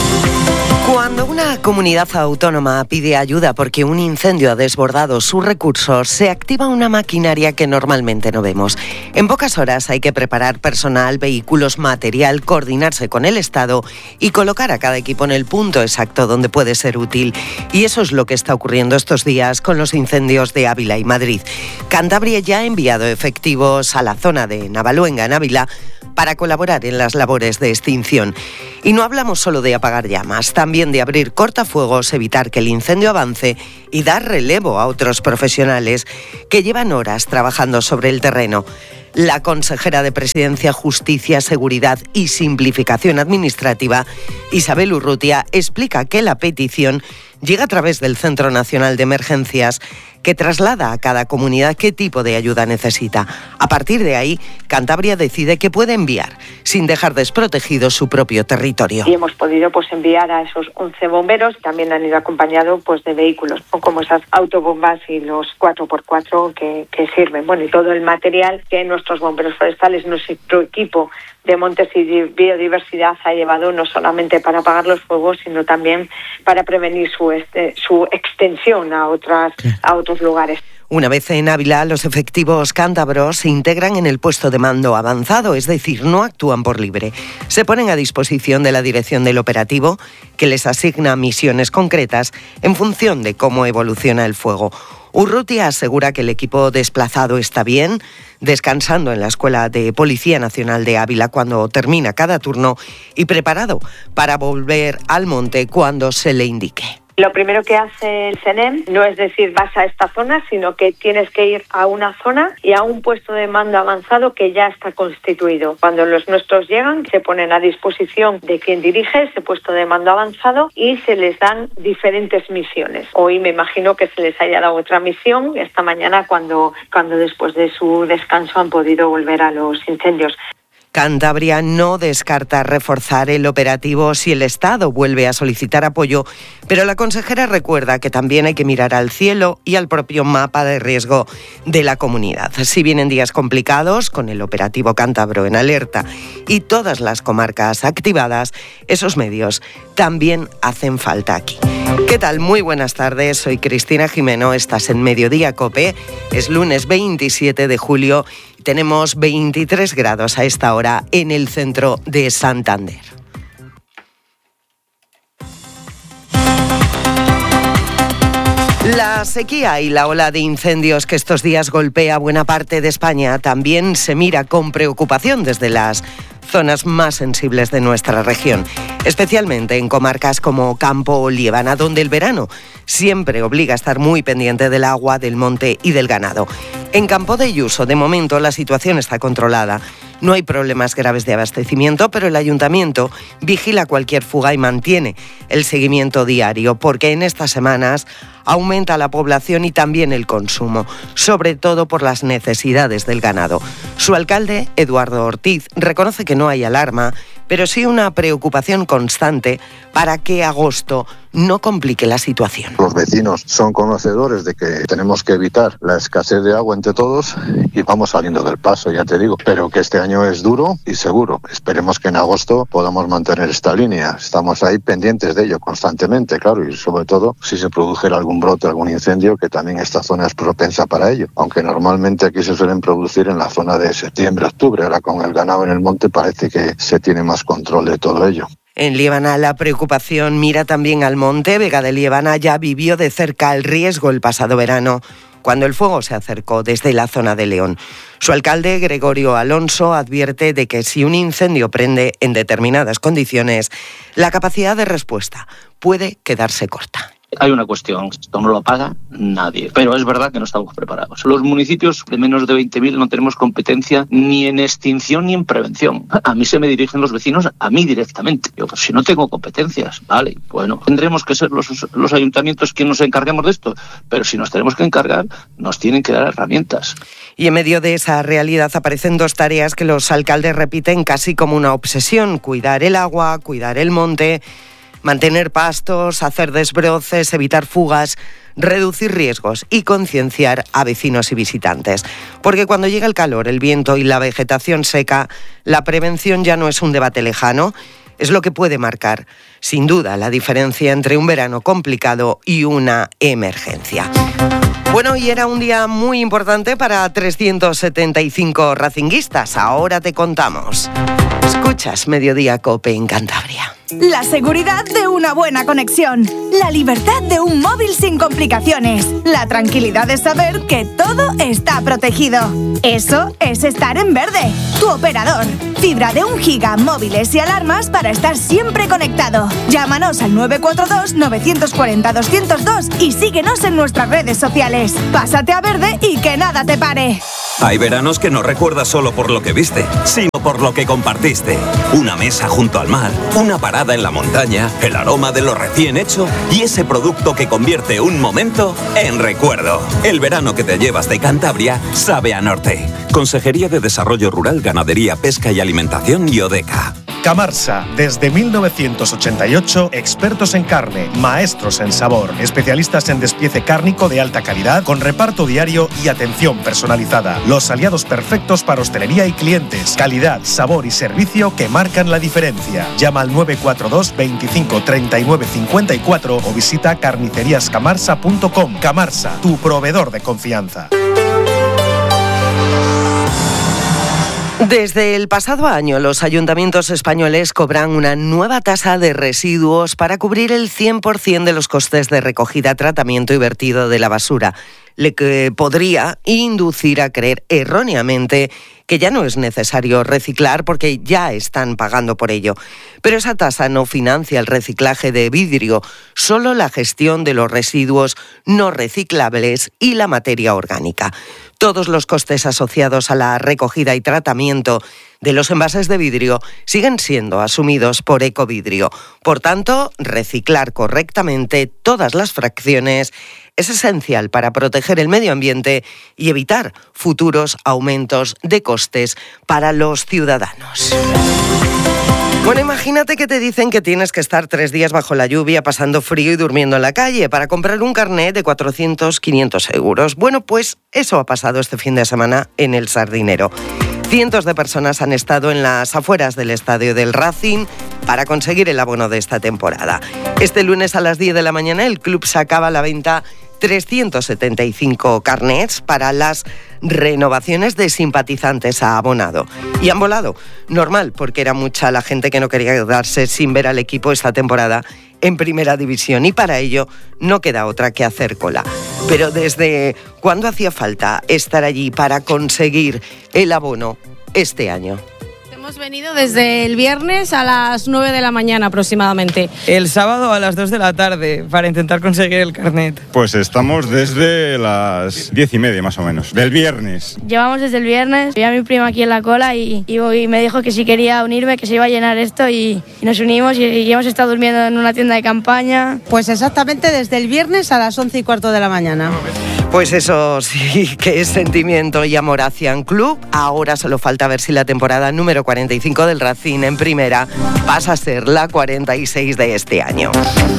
Cuando una comunidad autónoma pide ayuda porque un incendio ha desbordado sus recursos, se activa una maquinaria que normalmente no vemos. En pocas horas hay que preparar personal, vehículos, material, coordinarse con el Estado y colocar a cada equipo en el punto exacto donde puede ser útil. Y eso es lo que está ocurriendo estos días con los incendios de Ávila y Madrid. Cantabria ya ha enviado efectivos a la zona de Navaluenga, en Ávila, para colaborar en las labores de extinción. Y no hablamos solo de apagar llamas, también de abrir cortafuegos, evitar que el incendio avance y dar relevo a otros profesionales que llevan horas trabajando sobre el terreno. La consejera de Presidencia, Justicia, Seguridad y Simplificación Administrativa, Isabel Urrutia, explica que la petición llega a través del Centro Nacional de Emergencias, que traslada a cada comunidad qué tipo de ayuda necesita. A partir de ahí, Cantabria decide que puede enviar, sin dejar desprotegido su propio territorio. Y hemos podido pues enviar a esos once bomberos, también han ido acompañados pues de vehículos, como esas autobombas y los cuatro por cuatro que, que sirven. Bueno, y todo el material que nuestros bomberos forestales, nuestro equipo de montes y biodiversidad ha llevado no solamente para apagar los fuegos, sino también para prevenir su, este, su extensión a, otras, a otros lugares. Una vez en Ávila, los efectivos cántabros se integran en el puesto de mando avanzado, es decir, no actúan por libre. Se ponen a disposición de la dirección del operativo, que les asigna misiones concretas en función de cómo evoluciona el fuego. Urrutia asegura que el equipo desplazado está bien, descansando en la Escuela de Policía Nacional de Ávila cuando termina cada turno y preparado para volver al monte cuando se le indique. Lo primero que hace el CENEM no es decir vas a esta zona, sino que tienes que ir a una zona y a un puesto de mando avanzado que ya está constituido. Cuando los nuestros llegan, se ponen a disposición de quien dirige ese puesto de mando avanzado y se les dan diferentes misiones. Hoy me imagino que se les haya dado otra misión esta mañana cuando, cuando después de su descanso han podido volver a los incendios. Cantabria no descarta reforzar el operativo si el Estado vuelve a solicitar apoyo, pero la consejera recuerda que también hay que mirar al cielo y al propio mapa de riesgo de la comunidad. Si vienen días complicados, con el operativo cántabro en alerta y todas las comarcas activadas, esos medios también hacen falta aquí. ¿Qué tal? Muy buenas tardes, soy Cristina Jimeno, estás en Mediodía COPE, es lunes veintisiete de julio. Tenemos veintitrés grados a esta hora en el centro de Santander. La sequía y la ola de incendios que estos días golpea buena parte de España también se mira con preocupación desde las zonas más sensibles de nuestra región, especialmente en comarcas como Campo o Liébana, donde el verano siempre obliga a estar muy pendiente del agua, del monte y del ganado. En Campo de Ayuso, de momento, la situación está controlada. No hay problemas graves de abastecimiento, pero el ayuntamiento vigila cualquier fuga y mantiene el seguimiento diario, porque en estas semanas aumenta la población y también el consumo, sobre todo por las necesidades del ganado. Su alcalde, Eduardo Ortiz, reconoce que no hay alarma, pero sí una preocupación constante para que agosto no complique la situación. Los vecinos son conocedores de que tenemos que evitar la escasez de agua entre todos y vamos saliendo del paso, ya te digo, pero que este año es duro y seguro. Esperemos que en agosto podamos mantener esta línea. Estamos ahí pendientes de ello constantemente, claro, y sobre todo si se produjera algún brote, algún incendio, que también esta zona es propensa para ello, aunque normalmente aquí se suelen producir en la zona de septiembre, octubre. Ahora con el ganado en el monte parece que se tiene más control de todo ello. En Liébana la preocupación mira también al monte. Vega de Liébana ya vivió de cerca el riesgo el pasado verano, cuando el fuego se acercó desde la zona de León. Su alcalde, Gregorio Alonso, advierte de que si un incendio prende en determinadas condiciones, la capacidad de respuesta puede quedarse corta. Hay una cuestión, esto no lo paga nadie, pero es verdad que no estamos preparados. Los municipios de menos de veinte mil no tenemos competencia ni en extinción ni en prevención. A mí se me dirigen los vecinos, a mí directamente. Yo, pues si no tengo competencias, vale, bueno, tendremos que ser los, los ayuntamientos quienes nos encarguemos de esto, pero si nos tenemos que encargar, nos tienen que dar herramientas. Y en medio de esa realidad aparecen dos tareas que los alcaldes repiten casi como una obsesión: cuidar el agua, cuidar el monte, mantener pastos, hacer desbroces, evitar fugas, reducir riesgos y concienciar a vecinos y visitantes. Porque cuando llega el calor, el viento y la vegetación seca, la prevención ya no es un debate lejano, es lo que puede marcar, sin duda, la diferencia entre un verano complicado y una emergencia. Bueno, y era un día muy importante para trescientos setenta y cinco racinguistas. Ahora te contamos. Escuchas Mediodía COPE en Cantabria. La seguridad de una buena conexión, la libertad de un móvil sin complicaciones, la tranquilidad de saber que todo está protegido. Eso es estar en verde, tu operador. Fibra de un giga, móviles y alarmas para estar siempre conectado. Llámanos al nueve cuatro dos, nueve cuatro cero, dos cero dos y síguenos en nuestras redes sociales. Pásate a verde y que nada te pare. Hay veranos que no recuerdas solo por lo que viste, sino por lo que compartiste. Una mesa junto al mar, una parada en la montaña, el aroma de lo recién hecho y ese producto que convierte un momento en recuerdo. El verano que te llevas de Cantabria sabe a norte. Consejería de Desarrollo Rural, Ganadería, Pesca y Alimentación y Odeca. Camarsa, desde mil novecientos ochenta y ocho, expertos en carne, maestros en sabor, especialistas en despiece cárnico de alta calidad, con reparto diario y atención personalizada. Los aliados perfectos para hostelería y clientes. Calidad, sabor y servicio que marcan la diferencia. Llama al nueve cuatro dos, veinticinco, treinta y nueve cincuenta y cuatro o visita carnicerías camarsa punto com. Camarsa, tu proveedor de confianza. Desde el pasado año, los ayuntamientos españoles cobran una nueva tasa de residuos para cubrir el cien por ciento de los costes de recogida, tratamiento y vertido de la basura, lo que podría inducir a creer erróneamente que ya no es necesario reciclar porque ya están pagando por ello. Pero esa tasa no financia el reciclaje de vidrio, solo la gestión de los residuos no reciclables y la materia orgánica. Todos los costes asociados a la recogida y tratamiento de los envases de vidrio siguen siendo asumidos por Ecovidrio. Por tanto, reciclar correctamente todas las fracciones es esencial para proteger el medio ambiente y evitar futuros aumentos de costes para los ciudadanos. Bueno, imagínate que te dicen que tienes que estar tres días bajo la lluvia, pasando frío y durmiendo en la calle para comprar un carnet de cuatrocientos, quinientos euros. Bueno, pues eso ha pasado este fin de semana en El Sardinero. Cientos de personas han estado en las afueras del estadio del Racing para conseguir el abono de esta temporada. Este lunes a las diez de la mañana el club sacaba a la venta trescientos setenta y cinco carnets para las renovaciones de simpatizantes a abonado. Y han volado. Normal, porque era mucha la gente que no quería quedarse sin ver al equipo esta temporada en Primera División y para ello no queda otra que hacer cola. Pero ¿desde cuándo hacía falta estar allí para conseguir el abono este año? Hemos venido desde el viernes a las nueve de la mañana aproximadamente. El sábado a las dos de la tarde para intentar conseguir el carnet. Pues estamos desde las diez y media más o menos, del viernes. Llevamos desde el viernes, vi a mi prima aquí en la cola y, y, y me dijo que si quería unirme, que se iba a llenar esto y, y nos unimos y, y hemos estado durmiendo en una tienda de campaña. Pues exactamente desde el viernes a las once y cuarto de la mañana. Pues eso sí que es sentimiento y amor hacia un club. Ahora solo falta ver si la temporada número cuarenta y cinco del Racing en primera pasa a ser la cuarenta y seis de este año.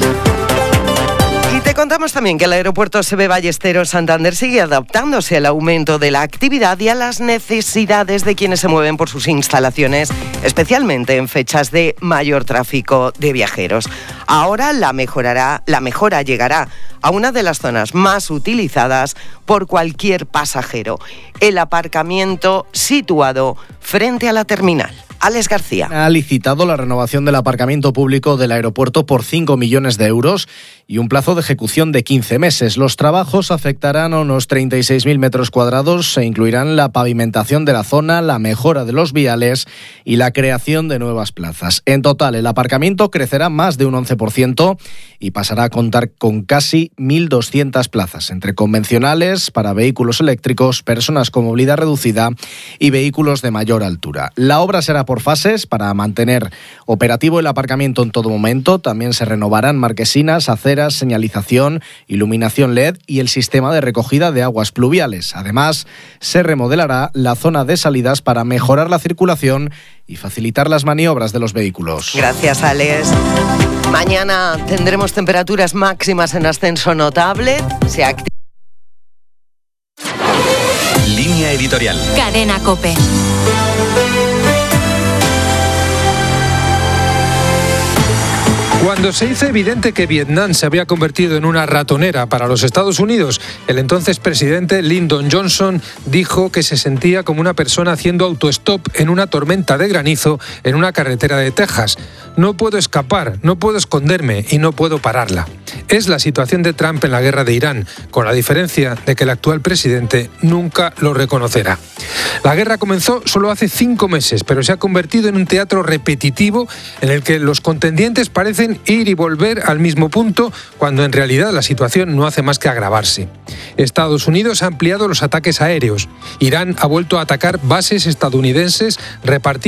Y te contamos también que el aeropuerto S B Ballesteros Santander sigue adaptándose al aumento de la actividad y a las necesidades de quienes se mueven por sus instalaciones, especialmente en fechas de mayor tráfico de viajeros. Ahora la mejorará, la mejora llegará a una de las zonas más utilizadas por cualquier pasajero, el aparcamiento situado frente a la terminal. Alex García. Ha licitado la renovación del aparcamiento público del aeropuerto por cinco millones de euros y un plazo de ejecución de quince meses. Los trabajos afectarán a unos treinta y seis mil metros cuadrados e incluirán la pavimentación de la zona, la mejora de los viales y la creación de nuevas plazas. En total, el aparcamiento crecerá más de un once por ciento y pasará a contar con casi mil doscientas plazas, entre convencionales para vehículos eléctricos, personas con movilidad reducida y vehículos de mayor altura. La obra será por fases para mantener operativo el aparcamiento en todo momento. También se renovarán marquesinas, aceras, señalización, iluminación L E D y el sistema de recogida de aguas pluviales. Además, se remodelará la zona de salidas para mejorar la circulación y facilitar las maniobras de los vehículos. Gracias, Alex. Mañana tendremos temperaturas máximas en ascenso notable. Se activa. Línea editorial. Cadena COPE. Cuando se hizo evidente que Vietnam se había convertido en una ratonera para los Estados Unidos, el entonces presidente Lyndon Johnson dijo que se sentía como una persona haciendo autostop en una tormenta de granizo en una carretera de Texas. No puedo escapar, no puedo esconderme y no puedo pararla. Es la situación de Trump en la guerra de Irán, con la diferencia de que el actual presidente nunca lo reconocerá. La guerra comenzó solo hace cinco meses, pero se ha convertido en un teatro repetitivo en el que los contendientes parecen ir y volver al mismo punto, cuando en realidad la situación no hace más que agravarse. Estados Unidos ha ampliado los ataques aéreos. Irán ha vuelto a atacar bases estadounidenses repartidas